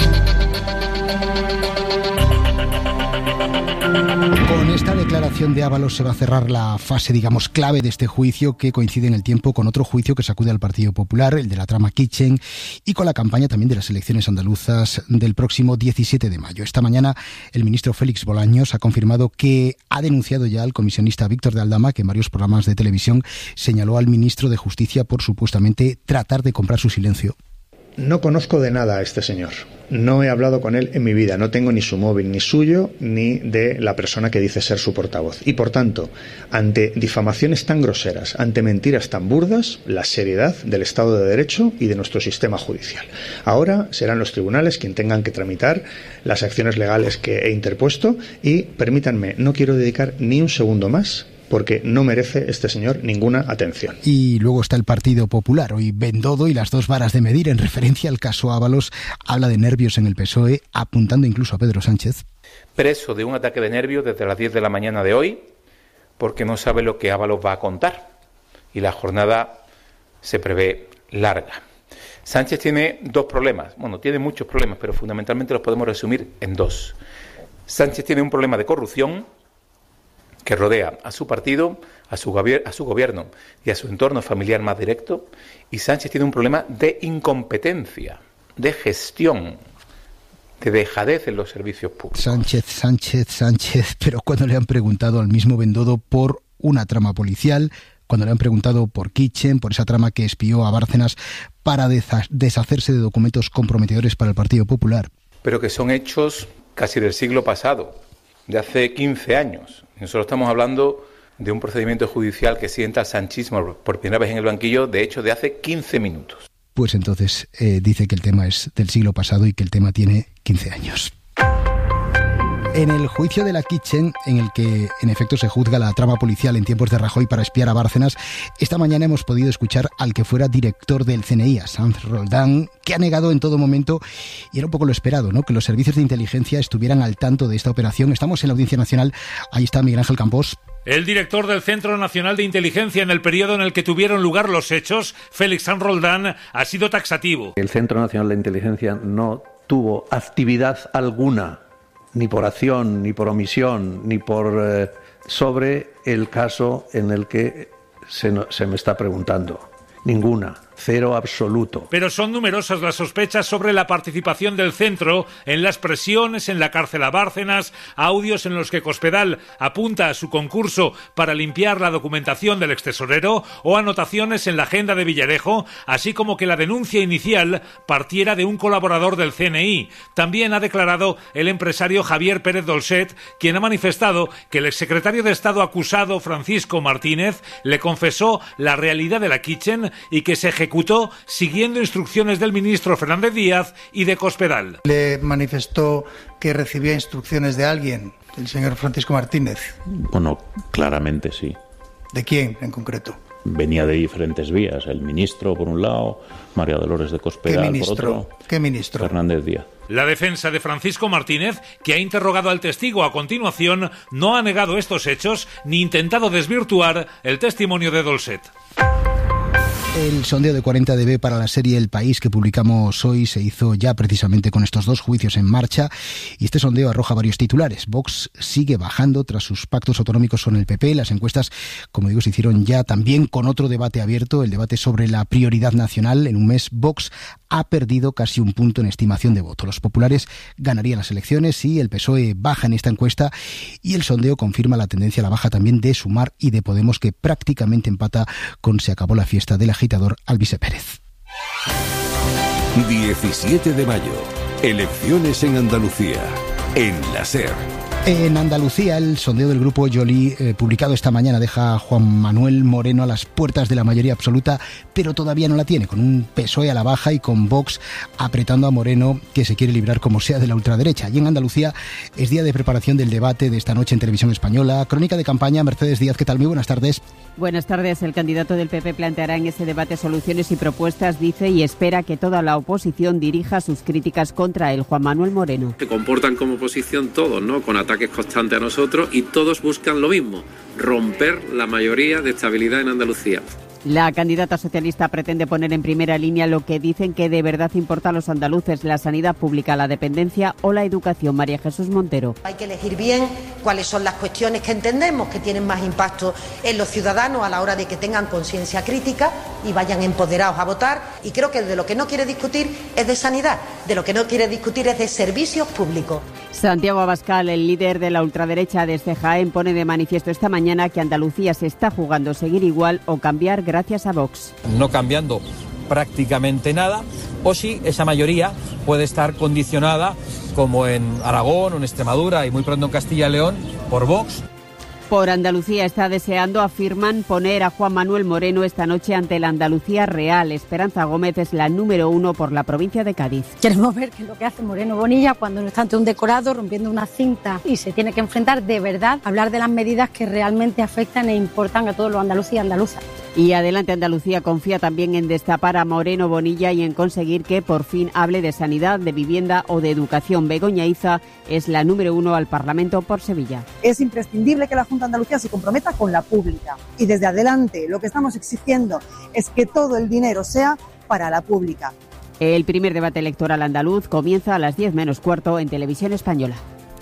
Speaker 4: Con esta declaración de Ábalos se va a cerrar la fase, digamos, clave de este juicio, que coincide en el tiempo con otro juicio que sacude al Partido Popular, el de la trama Kitchen, y con la campaña también de las elecciones andaluzas del próximo diecisiete de mayo. Esta mañana el ministro Félix Bolaños ha confirmado que ha denunciado ya al comisionista Víctor de Aldama, que en varios programas de televisión señaló al ministro de Justicia por supuestamente tratar de comprar su silencio.
Speaker 1: No conozco de nada a este señor. No he hablado con él en mi vida. No tengo ni su móvil, ni suyo, ni de la persona que dice ser su portavoz. Y por tanto, ante difamaciones tan groseras, ante mentiras tan burdas, la seriedad del Estado de Derecho y de nuestro sistema judicial. Ahora serán los tribunales quienes tengan que tramitar las acciones legales que he interpuesto y, permítanme, no quiero dedicar ni un segundo más porque no merece este señor ninguna atención.
Speaker 4: Y luego está el Partido Popular, hoy Bendodo y las dos varas de medir en referencia al caso Ábalos. Habla de nervios en el P S O E, apuntando incluso a Pedro Sánchez.
Speaker 3: Preso de un ataque de nervios desde las diez de la mañana de hoy, porque no sabe lo que Ábalos va a contar. Y la jornada se prevé larga. Sánchez tiene dos problemas, bueno, tiene muchos problemas, pero fundamentalmente los podemos resumir en dos. Sánchez tiene un problema de corrupción que rodea a su partido, a su, gobier- a su gobierno y a su entorno familiar más directo, y Sánchez tiene un problema de incompetencia, de gestión, de dejadez en los servicios públicos.
Speaker 4: Sánchez, Sánchez, Sánchez, pero cuando le han preguntado al mismo Bendodo por una trama policial, cuando le han preguntado por Kitchen, por esa trama que espió a Bárcenas para desa- deshacerse de documentos comprometedores para el Partido Popular.
Speaker 3: Pero que son hechos casi del siglo pasado, de hace quince años. Nosotros estamos hablando de un procedimiento judicial que sienta al sanchismo por primera vez en el banquillo, de hecho, de hace quince minutos.
Speaker 4: Pues entonces eh, dice que el tema es del siglo pasado y que el tema tiene quince años. En el juicio de la Kitchen, en el que en efecto se juzga la trama policial en tiempos de Rajoy para espiar a Bárcenas, esta mañana hemos podido escuchar al que fuera director del C N I, a Sanz Roldán, que ha negado en todo momento, y era un poco lo esperado, ¿no?, que los servicios de inteligencia estuvieran al tanto de esta operación. Estamos en la Audiencia Nacional, ahí está Miguel Ángel Campos.
Speaker 17: El director del Centro Nacional de Inteligencia en el periodo en el que tuvieron lugar los hechos, Félix Sanz Roldán, ha sido taxativo.
Speaker 18: El Centro Nacional de Inteligencia no tuvo actividad alguna, ni por acción, ni por omisión, ni por eh, sobre el caso en el que se, no, se me está preguntando. Ninguna. Cero absoluto.
Speaker 17: Pero son numerosas las sospechas sobre la participación del centro en las presiones en la cárcel a Bárcenas, audios en los que Cospedal apunta a su concurso para limpiar la documentación del extesorero o anotaciones en la agenda de Villarejo, así como que la denuncia inicial partiera de un colaborador del C N I. También ha declarado el empresario Javier Pérez Dolcet, quien ha manifestado que el exsecretario de Estado acusado, Francisco Martínez, le confesó la realidad de la Kitchen y que se ejecutó ejecutó siguiendo instrucciones del ministro Fernández Díaz y de Cospedal.
Speaker 19: Le manifestó que recibía instrucciones de alguien, el señor Francisco Martínez.
Speaker 22: Bueno, claramente sí.
Speaker 19: ¿De quién en concreto?
Speaker 22: Venía de diferentes vías, el ministro por un lado, María Dolores de Cospedal por otro.
Speaker 19: ¿Qué ministro?
Speaker 22: Fernández Díaz.
Speaker 17: La defensa de Francisco Martínez, que ha interrogado al testigo a continuación, no ha negado estos hechos ni intentado desvirtuar el testimonio de Dolcet.
Speaker 4: El sondeo de cuarenta D B para la serie El País que publicamos hoy se hizo ya precisamente con estos dos juicios en marcha, y este sondeo arroja varios titulares. Vox sigue bajando tras sus pactos autonómicos con el P P. Las encuestas, como digo, se hicieron ya también con otro debate abierto, el debate sobre la prioridad nacional. En un mes Vox ha perdido casi un punto en estimación de voto. Los populares ganarían las elecciones y el P S O E baja en esta encuesta, y el sondeo confirma la tendencia a la baja también de Sumar y de Podemos, que prácticamente empata con Se acabó la fiesta del agitador Alvise Pérez.
Speaker 2: diecisiete de mayo. Elecciones en Andalucía. En la SER.
Speaker 4: En Andalucía, el sondeo del grupo Joly, eh, publicado esta mañana, deja a Juan Manuel Moreno a las puertas de la mayoría absoluta, pero todavía no la tiene, con un P S O E a la baja y con Vox apretando a Moreno, que se quiere librar como sea de la ultraderecha. Y en Andalucía es día de preparación del debate de esta noche en Televisión Española. Crónica de campaña, Mercedes Díaz, ¿qué tal? Muy buenas tardes.
Speaker 15: Buenas tardes. El candidato del P P planteará en ese debate soluciones y propuestas, dice, y espera que toda la oposición dirija sus críticas contra él. Juan Manuel Moreno.
Speaker 16: Se comportan como oposición todos, ¿no? Con ataques constantes a nosotros, y todos buscan lo mismo: romper la mayoría de estabilidad en Andalucía.
Speaker 15: La candidata socialista pretende poner en primera línea lo que dicen que de verdad importa a los andaluces: la sanidad pública, la dependencia o la educación. María Jesús Montero.
Speaker 20: Hay que elegir bien cuáles son las cuestiones que entendemos que tienen más impacto en los ciudadanos a la hora de que tengan conciencia crítica y vayan empoderados a votar. Y creo que de lo que no quiere discutir es de sanidad, de lo que no quiere discutir es de servicios públicos.
Speaker 15: Santiago Abascal, el líder de la ultraderecha desde Jaén, pone de manifiesto esta mañana que Andalucía se está jugando seguir igual o cambiar gracias a Vox.
Speaker 23: No cambiando prácticamente nada, o si esa mayoría puede estar condicionada, como en Aragón o en Extremadura y muy pronto en Castilla y León, por Vox.
Speaker 15: Por Andalucía está deseando, afirman, poner a Juan Manuel Moreno esta noche ante la Andalucía real. Esperanza Gómez es la número uno por la provincia de Cádiz.
Speaker 24: Queremos ver qué es lo que hace Moreno Bonilla cuando no está ante un decorado rompiendo una cinta y se tiene que enfrentar de verdad a hablar de las medidas que realmente afectan e importan a todos los andaluces y andaluzas.
Speaker 15: Y Adelante Andalucía confía también en destapar a Moreno Bonilla y en conseguir que por fin hable de sanidad, de vivienda o de educación. Begoña Iza es la número uno al Parlamento por Sevilla.
Speaker 25: Es imprescindible que la Junta de Andalucía se comprometa con la pública. Y desde Adelante lo que estamos exigiendo es que todo el dinero sea para la pública.
Speaker 15: El primer debate electoral andaluz comienza a las diez menos cuarto en Televisión Española.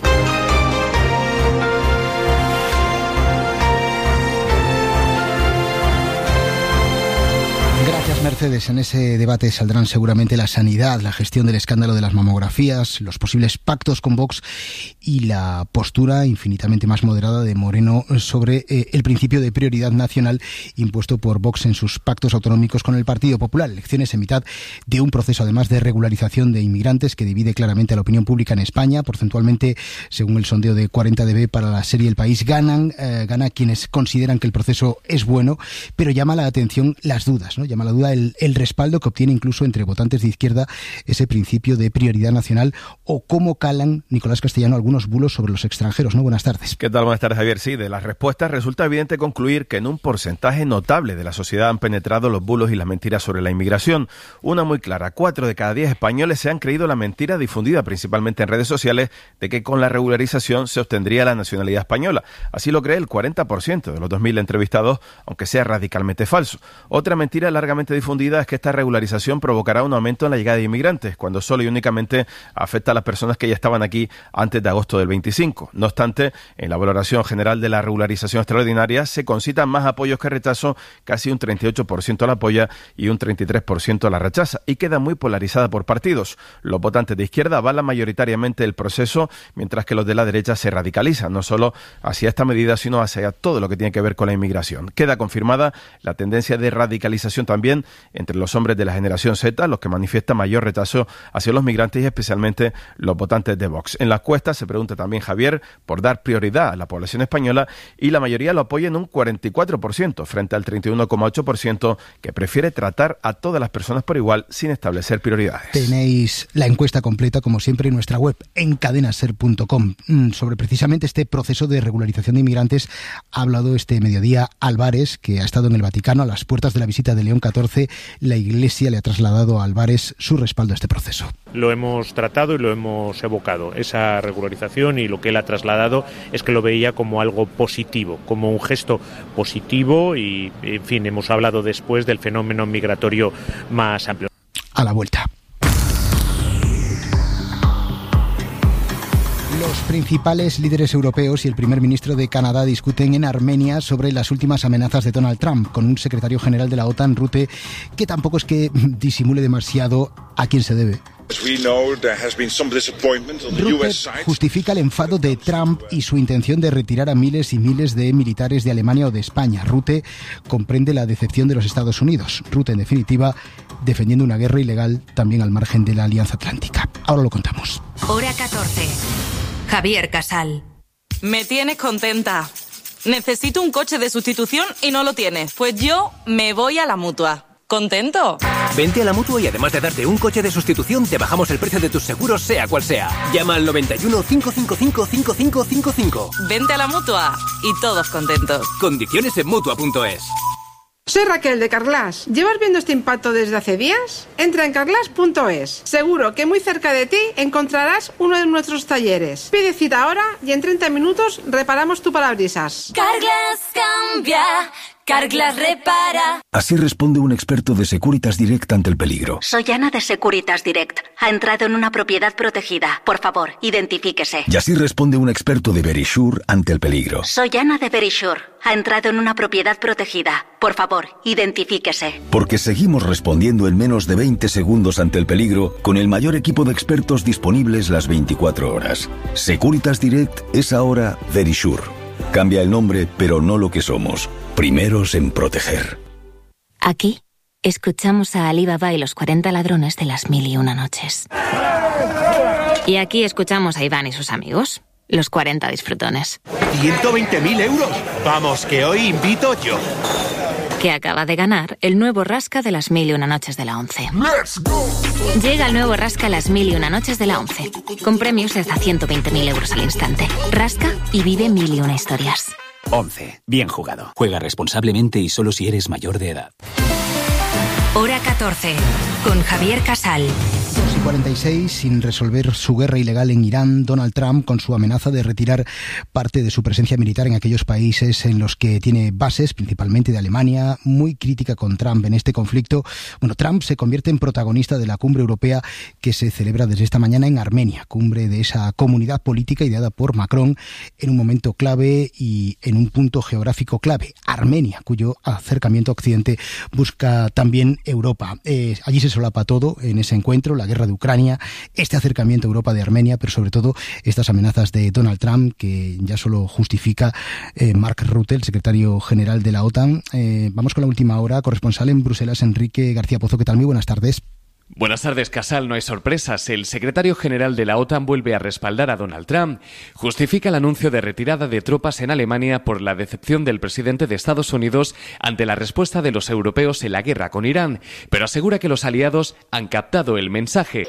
Speaker 4: Gracias, Mercedes. En ese debate saldrán seguramente la sanidad, la gestión del escándalo de las mamografías, los posibles pactos con Vox y la postura infinitamente más moderada de Moreno sobre eh, el principio de prioridad nacional impuesto por Vox en sus pactos autonómicos con el Partido Popular. Elecciones en mitad de un proceso, además, de regularización de inmigrantes que divide claramente a la opinión pública en España. Porcentualmente, según el sondeo de cuarenta D B para la serie El País, ganan, eh, gana quienes consideran que el proceso es bueno, pero llama la atención las dudas, ¿no? Llama la duda el, el respaldo que obtiene incluso entre votantes de izquierda ese principio de prioridad nacional, o cómo calan, Nicolás Castellano, algunos bulos sobre los extranjeros, ¿no? Buenas tardes.
Speaker 26: ¿Qué tal? Buenas tardes, Javier. Sí, de las respuestas resulta evidente concluir que en un porcentaje notable de la sociedad han penetrado los bulos y las mentiras sobre la inmigración. Una muy clara: cuatro de cada diez españoles se han creído la mentira difundida principalmente en redes sociales de que con la regularización se obtendría la nacionalidad española. Así lo cree el cuarenta por ciento de los dos mil entrevistados, aunque sea radicalmente falso. Otra mentira largamente difundida es que esta regularización provocará un aumento en la llegada de inmigrantes, cuando solo y únicamente afecta a las personas que ya estaban aquí antes de agosto del veinticinco. No obstante, en la valoración general de la regularización extraordinaria se concitan más apoyos que rechazo, casi un treinta y ocho por ciento la apoya y un treinta y tres por ciento la rechaza, y queda muy polarizada por partidos. Los votantes de izquierda avalan mayoritariamente el proceso, mientras que los de la derecha se radicalizan, no solo hacia esta medida, sino hacia todo lo que tiene que ver con la inmigración. Queda confirmada la tendencia de radicalización también entre los hombres de la generación Z, los que manifiestan mayor rechazo hacia los migrantes y especialmente los votantes de Vox. En la encuesta se pregunta también, Javier, por dar prioridad a la población española, y la mayoría lo apoya en un cuarenta y cuatro por ciento frente al treinta y uno coma ocho por ciento que prefiere tratar a todas las personas por igual sin establecer prioridades.
Speaker 4: Tenéis la encuesta completa, como siempre, en nuestra web en cadenaser punto com. Sobre precisamente este proceso de regularización de inmigrantes ha hablado este mediodía Álvarez, que ha estado en el Vaticano a las puertas de la visita de León catorce. La Iglesia le ha trasladado a Álvarez su respaldo a este proceso.
Speaker 29: Lo hemos tratado y lo hemos evocado. Esa regularización, y lo que él ha trasladado es que lo veía como algo positivo, como un gesto positivo, y, en fin, hemos hablado después del fenómeno migratorio más amplio.
Speaker 4: A la vuelta. Los principales líderes europeos y el primer ministro de Canadá discuten en Armenia sobre las últimas amenazas de Donald Trump, con un secretario general de la OTAN, Rutte, que tampoco es que disimule demasiado a quién se debe. Rutte justifica el enfado de Trump y su intención de retirar a miles y miles de militares de Alemania o de España. Rutte comprende la decepción de los Estados Unidos. Rutte, en definitiva, defendiendo una guerra ilegal también al margen de la Alianza Atlántica. Ahora lo contamos.
Speaker 27: Hora catorce. Javier Casal.
Speaker 5: Me tienes contenta. Necesito un coche de sustitución y no lo tienes. Pues yo me voy a la Mutua. ¿Contento?
Speaker 6: Vente a la Mutua y además de darte un coche de sustitución, te bajamos el precio de tus seguros, sea cual sea. Llama al noventa y uno, cinco cinco cinco, cinco cinco cinco cinco.
Speaker 5: Vente a la Mutua y todos contentos.
Speaker 6: Condiciones en Mutua punto es.
Speaker 7: Soy Raquel de Carglass. ¿Llevas viendo este impacto desde hace días? Entra en carglass punto es. Seguro que muy cerca de ti encontrarás uno de nuestros talleres. Pide cita ahora y en treinta minutos reparamos tu parabrisas.
Speaker 27: Carglass cambia, Carglass repara.
Speaker 8: Así responde un experto de Securitas Direct ante el peligro.
Speaker 27: Soy Ana de Securitas Direct. Ha entrado en una propiedad protegida. Por favor, identifíquese.
Speaker 8: Y así responde un experto de Verisure ante el peligro.
Speaker 27: Soy Ana de Verisure. Ha entrado en una propiedad protegida. Por favor, identifíquese.
Speaker 8: Porque seguimos respondiendo en menos de veinte segundos ante el peligro con el mayor equipo de expertos disponibles las veinticuatro horas. Securitas Direct es ahora Verisure. Cambia el nombre, pero no lo que somos. Primeros en proteger.
Speaker 27: Aquí escuchamos a Ali Baba y los cuarenta ladrones de las mil y una noches. Y aquí escuchamos a Iván y sus amigos, los cuarenta disfrutones.
Speaker 9: ¡ciento veinte mil euros! Vamos, que hoy invito yo.
Speaker 27: Que acaba de ganar el nuevo Rasca de las mil y una noches de la once. Llega el nuevo Rasca las mil y una noches de la once, con premios de hasta ciento veinte mil euros al instante. Rasca y vive mil y una historias.
Speaker 10: once. Bien jugado. Juega responsablemente y solo si eres mayor de edad.
Speaker 27: Hora catorce, con Javier Casal.
Speaker 4: dos y cuarenta y seis, sin resolver su guerra ilegal en Irán, Donald Trump, con su amenaza de retirar parte de su presencia militar en aquellos países en los que tiene bases, principalmente de Alemania, muy crítica con Trump en este conflicto. Bueno, Trump se convierte en protagonista de la cumbre europea que se celebra desde esta mañana en Armenia, cumbre de esa comunidad política ideada por Macron en un momento clave y en un punto geográfico clave, Armenia, cuyo acercamiento a Occidente busca también Europa. Eh, allí se solapa todo en ese encuentro, la guerra de Ucrania, este acercamiento a Europa de Armenia, pero sobre todo estas amenazas de Donald Trump, que ya solo justifica eh, Mark Rutte, el secretario general de la OTAN. Eh, vamos con la última hora. Corresponsal en Bruselas, Enrique García Pozo. ¿Qué tal? Muy buenas tardes.
Speaker 11: Buenas tardes, Casal. No hay sorpresas. El secretario general de la OTAN vuelve a respaldar a Donald Trump. Justifica el anuncio de retirada de tropas en Alemania por la decepción del presidente de Estados Unidos ante la respuesta de los europeos en la guerra con Irán, pero asegura que los aliados han captado el mensaje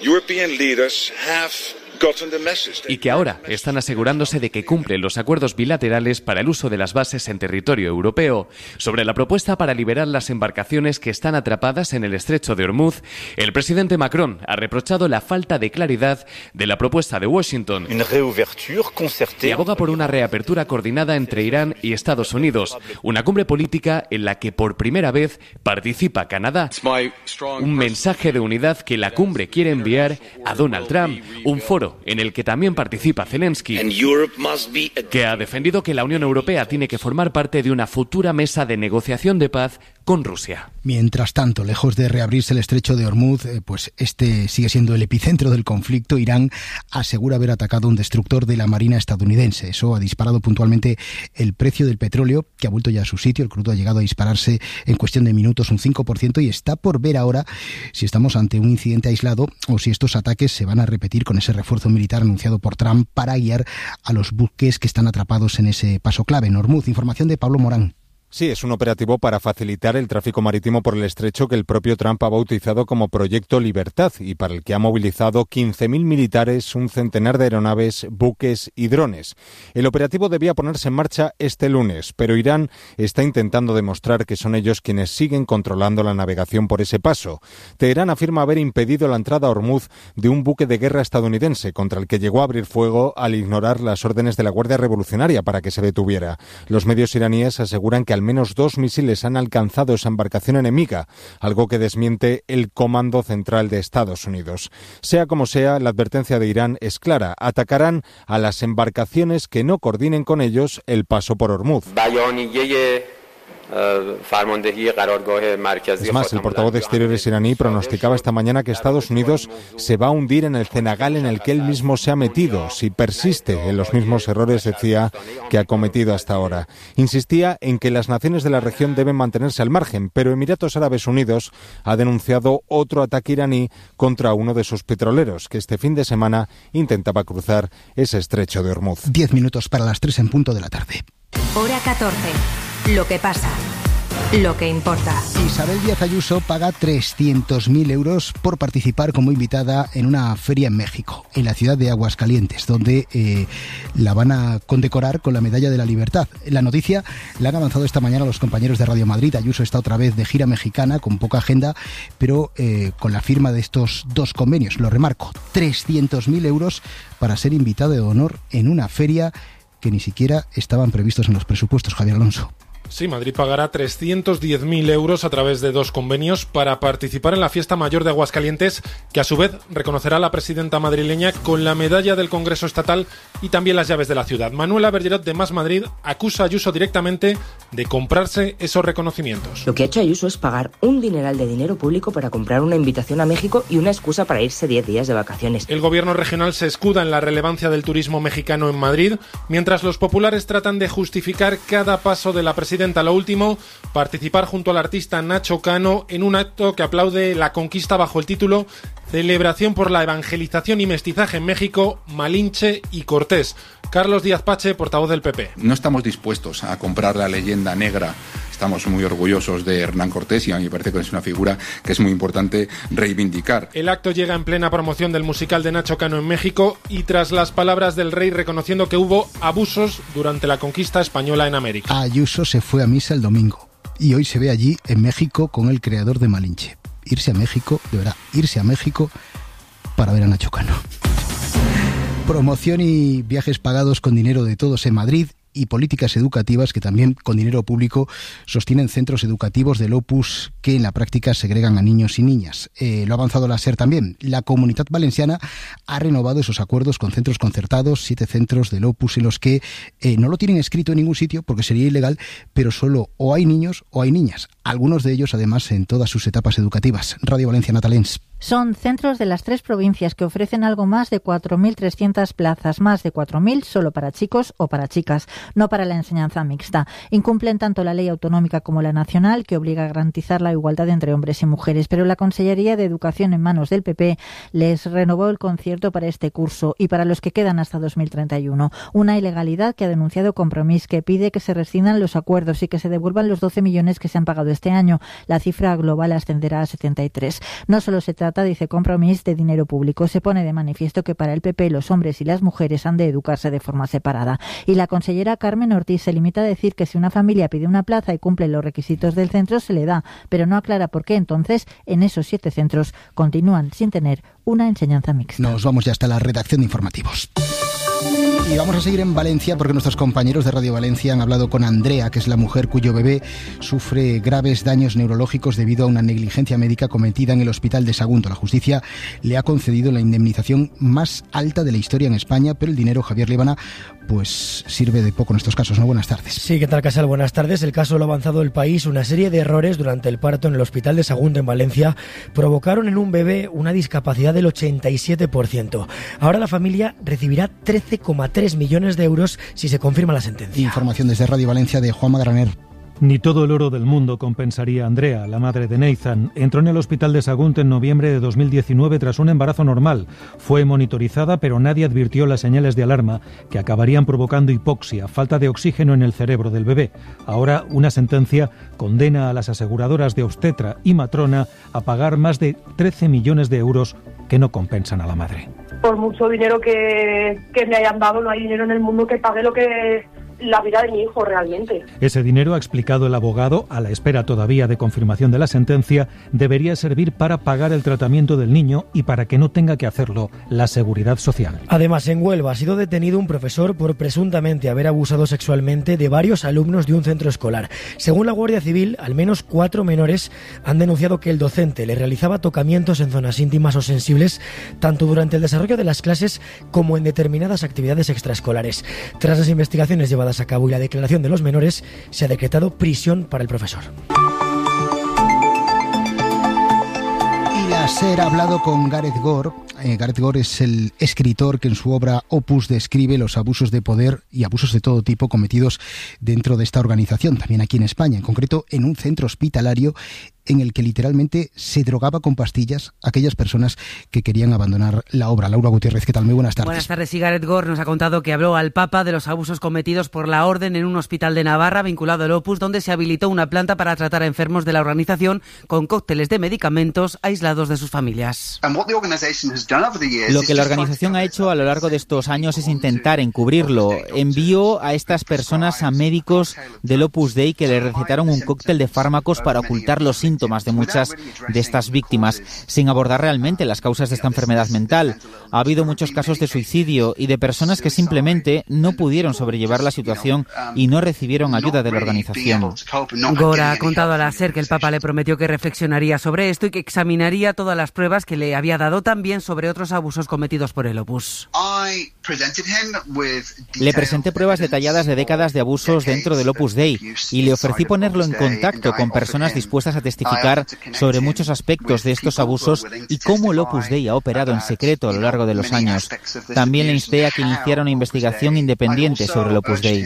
Speaker 11: y que ahora están asegurándose de que cumplen los acuerdos bilaterales para el uso de las bases en territorio europeo. Sobre la propuesta para liberar las embarcaciones que están atrapadas en el estrecho de Hormuz, el presidente Macron ha reprochado la falta de claridad de la propuesta de Washington y aboga por una reapertura coordinada entre Irán y Estados Unidos, una cumbre política en la que por primera vez participa Canadá. Un mensaje de unidad que la cumbre quiere enviar a Donald Trump, un foro en el que también participa Zelensky, que ha defendido que la Unión Europea tiene que formar parte de una futura mesa de negociación de paz con Rusia.
Speaker 4: Mientras tanto, lejos de reabrirse el estrecho de Hormuz, eh, pues este sigue siendo el epicentro del conflicto. Irán asegura haber atacado un destructor de la Marina estadounidense. Eso ha disparado puntualmente el precio del petróleo, que ha vuelto ya a su sitio. El crudo ha llegado a dispararse en cuestión de minutos un cinco por ciento y está por ver ahora si estamos ante un incidente aislado o si estos ataques se van a repetir con ese refuerzo militar anunciado por Trump para guiar a los buques que están atrapados en ese paso clave en Hormuz. Información de Pablo Morán.
Speaker 21: Sí, es un operativo para facilitar el tráfico marítimo por el estrecho que el propio Trump ha bautizado como Proyecto Libertad y para el que ha movilizado quince mil militares, un centenar de aeronaves, buques y drones. El operativo debía ponerse en marcha este lunes, pero Irán está intentando demostrar que son ellos quienes siguen controlando la navegación por ese paso. Teherán afirma haber impedido la entrada a Hormuz de un buque de guerra estadounidense contra el que llegó a abrir fuego al ignorar las órdenes de la Guardia Revolucionaria para que se detuviera. Los medios iraníes aseguran que al menos dos misiles han alcanzado esa embarcación enemiga, algo que desmiente el Comando Central de Estados Unidos. Sea como sea, la advertencia de Irán es clara: atacarán a las embarcaciones que no coordinen con ellos el paso por Ormuz. Es más, el portavoz de Exteriores iraní pronosticaba esta mañana que Estados Unidos se va a hundir en el cenagal en el que él mismo se ha metido si persiste en los mismos errores, decía, que ha cometido hasta ahora. Insistía en que las naciones de la región deben mantenerse al margen, pero Emiratos Árabes Unidos ha denunciado otro ataque iraní contra uno de sus petroleros, que este fin de semana intentaba cruzar ese estrecho de Ormuz.
Speaker 4: Diez minutos para las tres en punto de la tarde.
Speaker 27: Hora catorce. Lo que pasa, lo que importa.
Speaker 4: Isabel Díaz Ayuso paga trescientos mil euros por participar como invitada en una feria en México, en la ciudad de Aguascalientes, donde eh, la van a condecorar con la Medalla de la Libertad. La noticia la han avanzado esta mañana los compañeros de Radio Madrid. Ayuso está otra vez de gira mexicana, con poca agenda, pero eh, con la firma de estos dos convenios. Lo remarco, trescientos mil euros para ser invitada de honor en una feria que ni siquiera estaban previstos en los presupuestos, Javier Alonso.
Speaker 1: Sí, Madrid pagará trescientos diez mil euros a través de dos convenios para participar en la fiesta mayor de Aguascalientes, que a su vez reconocerá a la presidenta madrileña con la medalla del Congreso Estatal y también las llaves de la ciudad. Manuela Bergerot, de Más Madrid, acusa a Ayuso directamente de comprarse esos reconocimientos.
Speaker 3: Lo que ha hecho Ayuso es pagar un dineral de dinero público para comprar una invitación a México y una excusa para irse diez días de vacaciones.
Speaker 1: El gobierno regional se escuda en la relevancia del turismo mexicano en Madrid, mientras los populares tratan de justificar cada paso de la presidenta. Lo último, participar junto al artista Nacho Cano en un acto que aplaude la conquista bajo el título Celebración por la Evangelización y Mestizaje en México, Malinche y Cortés. Carlos Díaz Pache, portavoz del P P.
Speaker 12: No estamos dispuestos a comprar la leyenda negra. Estamos muy orgullosos de Hernán Cortés y a mí me parece que es una figura que es muy importante reivindicar.
Speaker 1: El acto llega en plena promoción del musical de Nacho Cano en México y tras las palabras del rey reconociendo que hubo abusos durante la conquista española en América.
Speaker 4: Ayuso se fue a misa el domingo y hoy se ve allí en México con el creador de Malinche. Irse a México, de verdad, irse a México para ver a Nacho Cano. Promoción y viajes pagados con dinero de todos en Madrid y políticas educativas que también con dinero público sostienen centros educativos del Opus que en la práctica segregan a niños y niñas. Eh, lo ha avanzado la SER también. La Comunitat Valenciana ha renovado esos acuerdos con centros concertados, siete centros del Opus en los que eh, no lo tienen escrito en ningún sitio porque sería ilegal, pero solo o hay niños o hay niñas. Algunos de ellos además en todas sus etapas educativas. Radio Valencia, Natalens.
Speaker 13: Son centros de las tres provincias que ofrecen algo más de cuatro mil trescientas plazas, más de cuatro mil solo para chicos o para chicas, no para la enseñanza mixta. Incumplen tanto la ley autonómica como la nacional, que obliga a garantizar la igualdad entre hombres y mujeres, pero la Consellería de Educación en manos del P P les renovó el concierto para este curso y para los que quedan hasta dos mil treinta y uno. Una ilegalidad que ha denunciado Compromís, que pide que se rescindan los acuerdos y que se devuelvan los doce millones que se han pagado este año. La cifra global ascenderá a setenta y tres. No solo se trata, dice Compromís, de dinero público. Se pone de manifiesto que para el P P los hombres y las mujeres han de educarse de forma separada. Y la consellera Carmen Ortiz se limita a decir que si una familia pide una plaza y cumple los requisitos del centro, se le da, pero no aclara por qué entonces en esos siete centros continúan sin tener una enseñanza mixta.
Speaker 4: Nos vamos ya hasta la redacción de informativos. Y vamos a seguir en Valencia porque nuestros compañeros de Radio Valencia han hablado con Andrea, que es la mujer cuyo bebé sufre graves daños neurológicos debido a una negligencia médica cometida en el hospital de Sagunto. La justicia le ha concedido la indemnización más alta de la historia en España, pero el dinero, Javier Líbana, pues sirve de poco en estos casos, ¿no? Buenas tardes.
Speaker 14: Sí, ¿qué tal, Casal? Buenas tardes. El caso lo ha avanzado el país. Una serie de errores durante el parto en el hospital de Sagunto, en Valencia, provocaron en un bebé una discapacidad del ochenta y siete por ciento. Ahora la familia recibirá trece coma tres millones de euros si se confirma la sentencia.
Speaker 4: Información desde Radio Valencia de Juanma Graner.
Speaker 18: Ni todo el oro del mundo compensaría a Andrea, la madre de Nathan. Entró en el hospital de Sagunto en noviembre de dos mil diecinueve tras un embarazo normal. Fue monitorizada, pero nadie advirtió las señales de alarma que acabarían provocando hipoxia, falta de oxígeno en el cerebro del bebé. Ahora, una sentencia condena a las aseguradoras de obstetra y matrona a pagar más de trece millones de euros que no compensan a la madre.
Speaker 19: Por mucho dinero que, que me hayan dado, no hay dinero en el mundo que pague lo que
Speaker 2: la vida de mi hijo realmente.
Speaker 18: Ese dinero, ha explicado el abogado, a la espera todavía de confirmación de la sentencia, debería servir para pagar el tratamiento del niño y para que no tenga que hacerlo la Seguridad Social.
Speaker 14: Además, en Huelva ha sido detenido un profesor por presuntamente haber abusado sexualmente de varios alumnos de un centro escolar. Según la Guardia Civil, al menos cuatro menores han denunciado que el docente le realizaba tocamientos en zonas íntimas o sensibles, tanto durante el desarrollo de las clases como en determinadas actividades extraescolares. Tras las investigaciones llevadas a cabo y la declaración de los menores, se ha decretado prisión para el profesor.
Speaker 4: Y la SER ha hablado con Gareth Gore. Eh, Gareth Gore es el escritor que en su obra Opus describe los abusos de poder y abusos de todo tipo cometidos dentro de esta organización, también aquí en España, en concreto en un centro hospitalario en el que literalmente se drogaba con pastillas a aquellas personas que querían abandonar la obra. Laura Gutiérrez, ¿qué tal? Muy buenas tardes.
Speaker 16: Buenas tardes. Y Gareth Gore nos ha contado que habló al Papa de los abusos cometidos por la Orden en un hospital de Navarra vinculado al Opus, donde se habilitó una planta para tratar a enfermos de la organización con cócteles de medicamentos aislados de sus familias.
Speaker 17: Lo que la organización ha hecho a lo largo de estos años es intentar encubrirlo. Envió a estas personas a médicos del Opus Dei que le recetaron un cóctel de fármacos para ocultar los síntomas de muchas de estas víctimas, sin abordar realmente las causas de esta enfermedad mental. Ha habido muchos casos de suicidio y de personas que simplemente no pudieron sobrellevar la situación y no recibieron ayuda de la organización.
Speaker 16: Gore ha contado a la SER que el Papa le prometió que reflexionaría sobre esto y que examinaría todas las pruebas que le había dado también sobre otros abusos cometidos por el Opus.
Speaker 17: Le presenté pruebas detalladas de décadas de abusos dentro del Opus Dei y le ofrecí ponerlo en contacto con personas dispuestas a testificar sobre muchos aspectos de estos abusos y cómo el Opus Dei ha operado en secreto a lo largo de los años. También le insté a que iniciara una investigación independiente sobre el Opus Dei.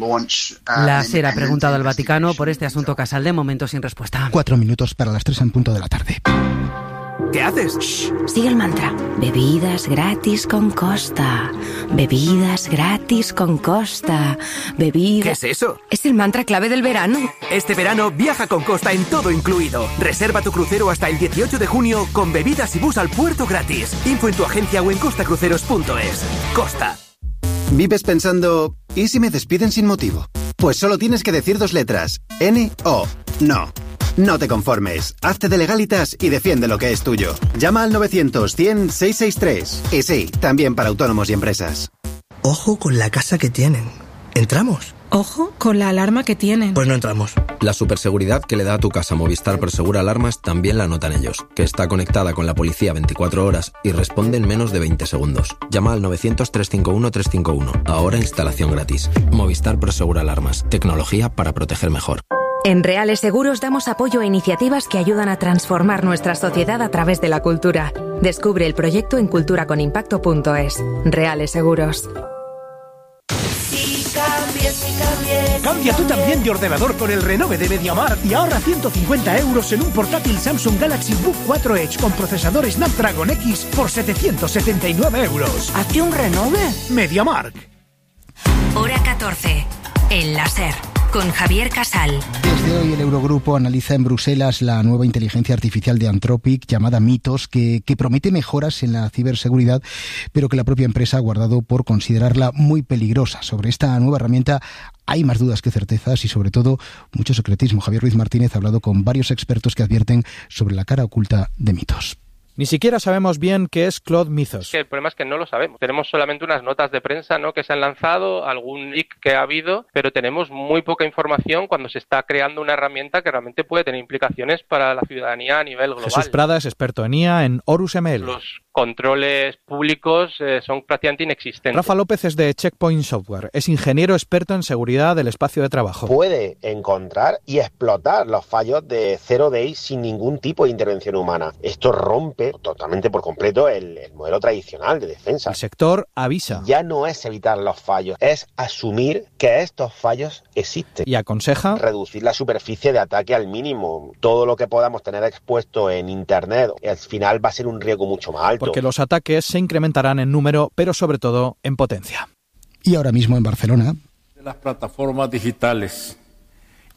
Speaker 16: La SER ha preguntado al Vaticano por este asunto casal, de momento sin respuesta.
Speaker 4: Cuatro minutos para las tres en punto de la tarde.
Speaker 19: ¿Qué haces?
Speaker 20: Shh, sigue el mantra. Bebidas gratis con Costa. Bebidas gratis con Costa. Bebidas...
Speaker 19: ¿Qué es eso?
Speaker 20: Es el mantra clave del verano.
Speaker 19: Este verano viaja con Costa en todo incluido. Reserva tu crucero hasta el dieciocho de junio con bebidas y bus al puerto gratis. Info en tu agencia o en costacruceros punto es. Costa.
Speaker 22: ¿Vives pensando, ¿y si me despiden sin motivo? Pues solo tienes que decir dos letras. N O. No. No te conformes, hazte de Legalitas y defiende lo que es tuyo. Llama al novecientos cien seiscientos sesenta y tres. Y sí, también para autónomos y empresas.
Speaker 23: Ojo con la casa que tienen. ¿Entramos?
Speaker 24: Ojo con la alarma que tienen.
Speaker 23: Pues no entramos.
Speaker 28: La superseguridad que le da a tu casa Movistar Prosegur Alarmas también la notan ellos, que está conectada con la policía veinticuatro horas y responde en menos de veinte segundos. Llama al novecientos trescientos cincuenta y uno trescientos cincuenta y uno. Ahora instalación gratis. Movistar Prosegur Alarmas. Tecnología para proteger mejor.
Speaker 27: En Reales Seguros damos apoyo a iniciativas que ayudan a transformar nuestra sociedad a través de la cultura. Descubre el proyecto en cultura con impacto punto es. Reales Seguros.
Speaker 30: Si cambies, si cambies,
Speaker 31: Cambia tú también de ordenador con el renove de MediaMarkt y ahorra ciento cincuenta euros en un portátil Samsung Galaxy Book cuatro Edge con procesador Snapdragon X por setecientos setenta y nueve euros.
Speaker 30: ¿Hazte un renove?
Speaker 31: MediaMarkt.
Speaker 27: Hora catorce. El láser. Con Javier Casal.
Speaker 4: Desde hoy el Eurogrupo analiza en Bruselas la nueva inteligencia artificial de Anthropic llamada Mythos, que, que promete mejoras en la ciberseguridad, pero que la propia empresa ha guardado por considerarla muy peligrosa. Sobre esta nueva herramienta hay más dudas que certezas y sobre todo mucho secretismo. Javier Ruiz Martínez ha hablado con varios expertos que advierten sobre la cara oculta de Mythos.
Speaker 32: Ni siquiera sabemos bien qué es Claude Mythos.
Speaker 33: El problema es que no lo sabemos. Tenemos solamente unas notas de prensa, ¿no?, que se han lanzado, algún leak que ha habido, pero tenemos muy poca información cuando se está creando una herramienta que realmente puede tener implicaciones para la ciudadanía a nivel global.
Speaker 32: Jesús Prada es experto en I A en Horus M L.
Speaker 33: Los controles públicos eh, son prácticamente inexistentes.
Speaker 32: Rafa López es de Checkpoint Software. Es ingeniero experto en seguridad del espacio de trabajo.
Speaker 34: Puede encontrar y explotar los fallos de Zero Day sin ningún tipo de intervención humana. Esto rompe totalmente por completo el, el modelo tradicional de defensa.
Speaker 32: El sector avisa.
Speaker 34: Ya no es evitar los fallos, es asumir que estos fallos existen.
Speaker 32: Y aconseja
Speaker 34: reducir la superficie de ataque al mínimo. Todo lo que podamos tener expuesto en Internet, al final va a ser un riesgo mucho más alto.
Speaker 32: Porque los ataques se incrementarán en número, pero sobre todo en potencia.
Speaker 4: Y ahora mismo en Barcelona.
Speaker 35: De las plataformas digitales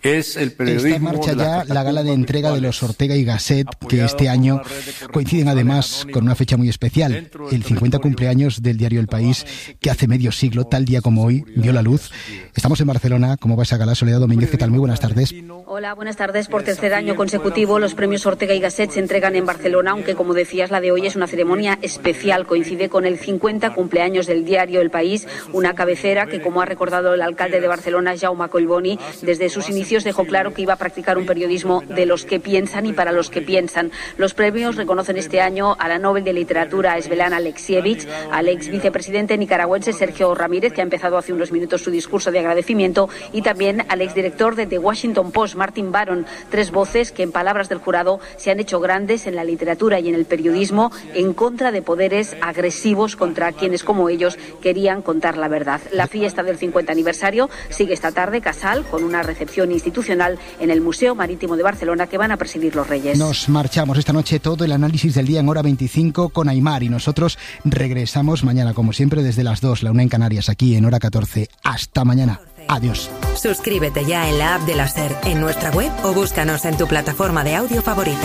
Speaker 3: es el periodismo.
Speaker 4: Está en marcha ya la gala de entrega de los Ortega y Gasset, que este año coinciden además con una fecha muy especial, el cincuenta cumpleaños del diario El País, que hace medio siglo, tal día como hoy, vio la luz. Estamos en Barcelona. ¿Cómo va esa gala? Soledad Domínguez, ¿qué tal? Muy buenas tardes.
Speaker 5: Hola, buenas tardes. Por tercer año consecutivo, los premios Ortega y Gasset se entregan en Barcelona, aunque, como decías, la de hoy es una ceremonia especial. Coincide con el cincuenta cumpleaños del diario El País, una cabecera que, como ha recordado el alcalde de Barcelona, Jaume Collboni, desde sus inicios dejó claro que iba a practicar un periodismo de los que piensan y para los que piensan. Los premios reconocen este año a la Nobel de Literatura Svetlana Alexievich, al ex vicepresidente nicaragüense Sergio Ramírez, que ha empezado hace unos minutos su discurso de agradecimiento, y también al exdirector de The Washington Post, Martin Baron, tres voces que, en palabras del jurado, se han hecho grandes en la literatura y en el periodismo en contra de poderes agresivos contra quienes, como ellos, querían contar la verdad. La fiesta del cincuenta aniversario sigue esta tarde, Casal, con una recepción institucional en el Museo Marítimo de Barcelona que van a presidir los Reyes.
Speaker 4: Nos marchamos esta noche, todo el análisis del día en hora veinticinco con Aimar, y nosotros regresamos mañana, como siempre, desde las dos, la una en Canarias, aquí en hora catorce. Hasta mañana. Adiós.
Speaker 20: Suscríbete ya en la app de la SER, en nuestra web, o búscanos en tu plataforma de audio favorita.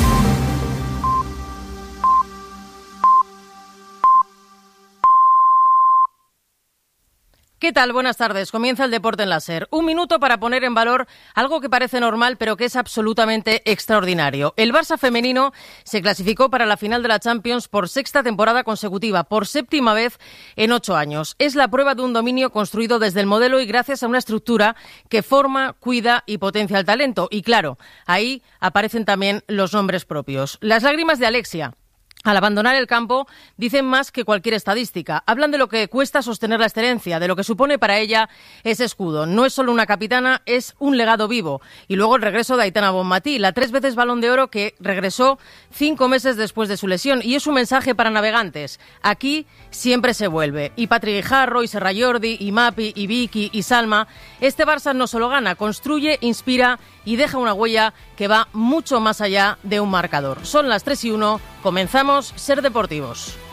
Speaker 6: ¿Qué tal? Buenas tardes. Comienza el deporte en la SER. Un minuto para poner en valor algo que parece normal, pero que es absolutamente extraordinario. El Barça femenino se clasificó para la final de la Champions por sexta temporada consecutiva, por séptima vez en ocho años. Es la prueba de un dominio construido desde el modelo y gracias a una estructura que forma, cuida y potencia el talento. Y claro, ahí aparecen también los nombres propios. Las lágrimas de Alexia al abandonar el campo dicen más que cualquier estadística. Hablan de lo que cuesta sostener la excelencia, de lo que supone para ella ese escudo. No es solo una capitana, es un legado vivo. Y luego el regreso de Aitana Bonmatí, la tres veces Balón de Oro, que regresó cinco meses después de su lesión. Y es un mensaje para navegantes. Aquí siempre se vuelve. Y Patri Guijarro, y Serra Jordi, y Mapi, y Vicky, y Salma. Este Barça no solo gana, construye, inspira y deja una huella que va mucho más allá de un marcador. Son las tres y uno, comenzamos Ser Deportivos.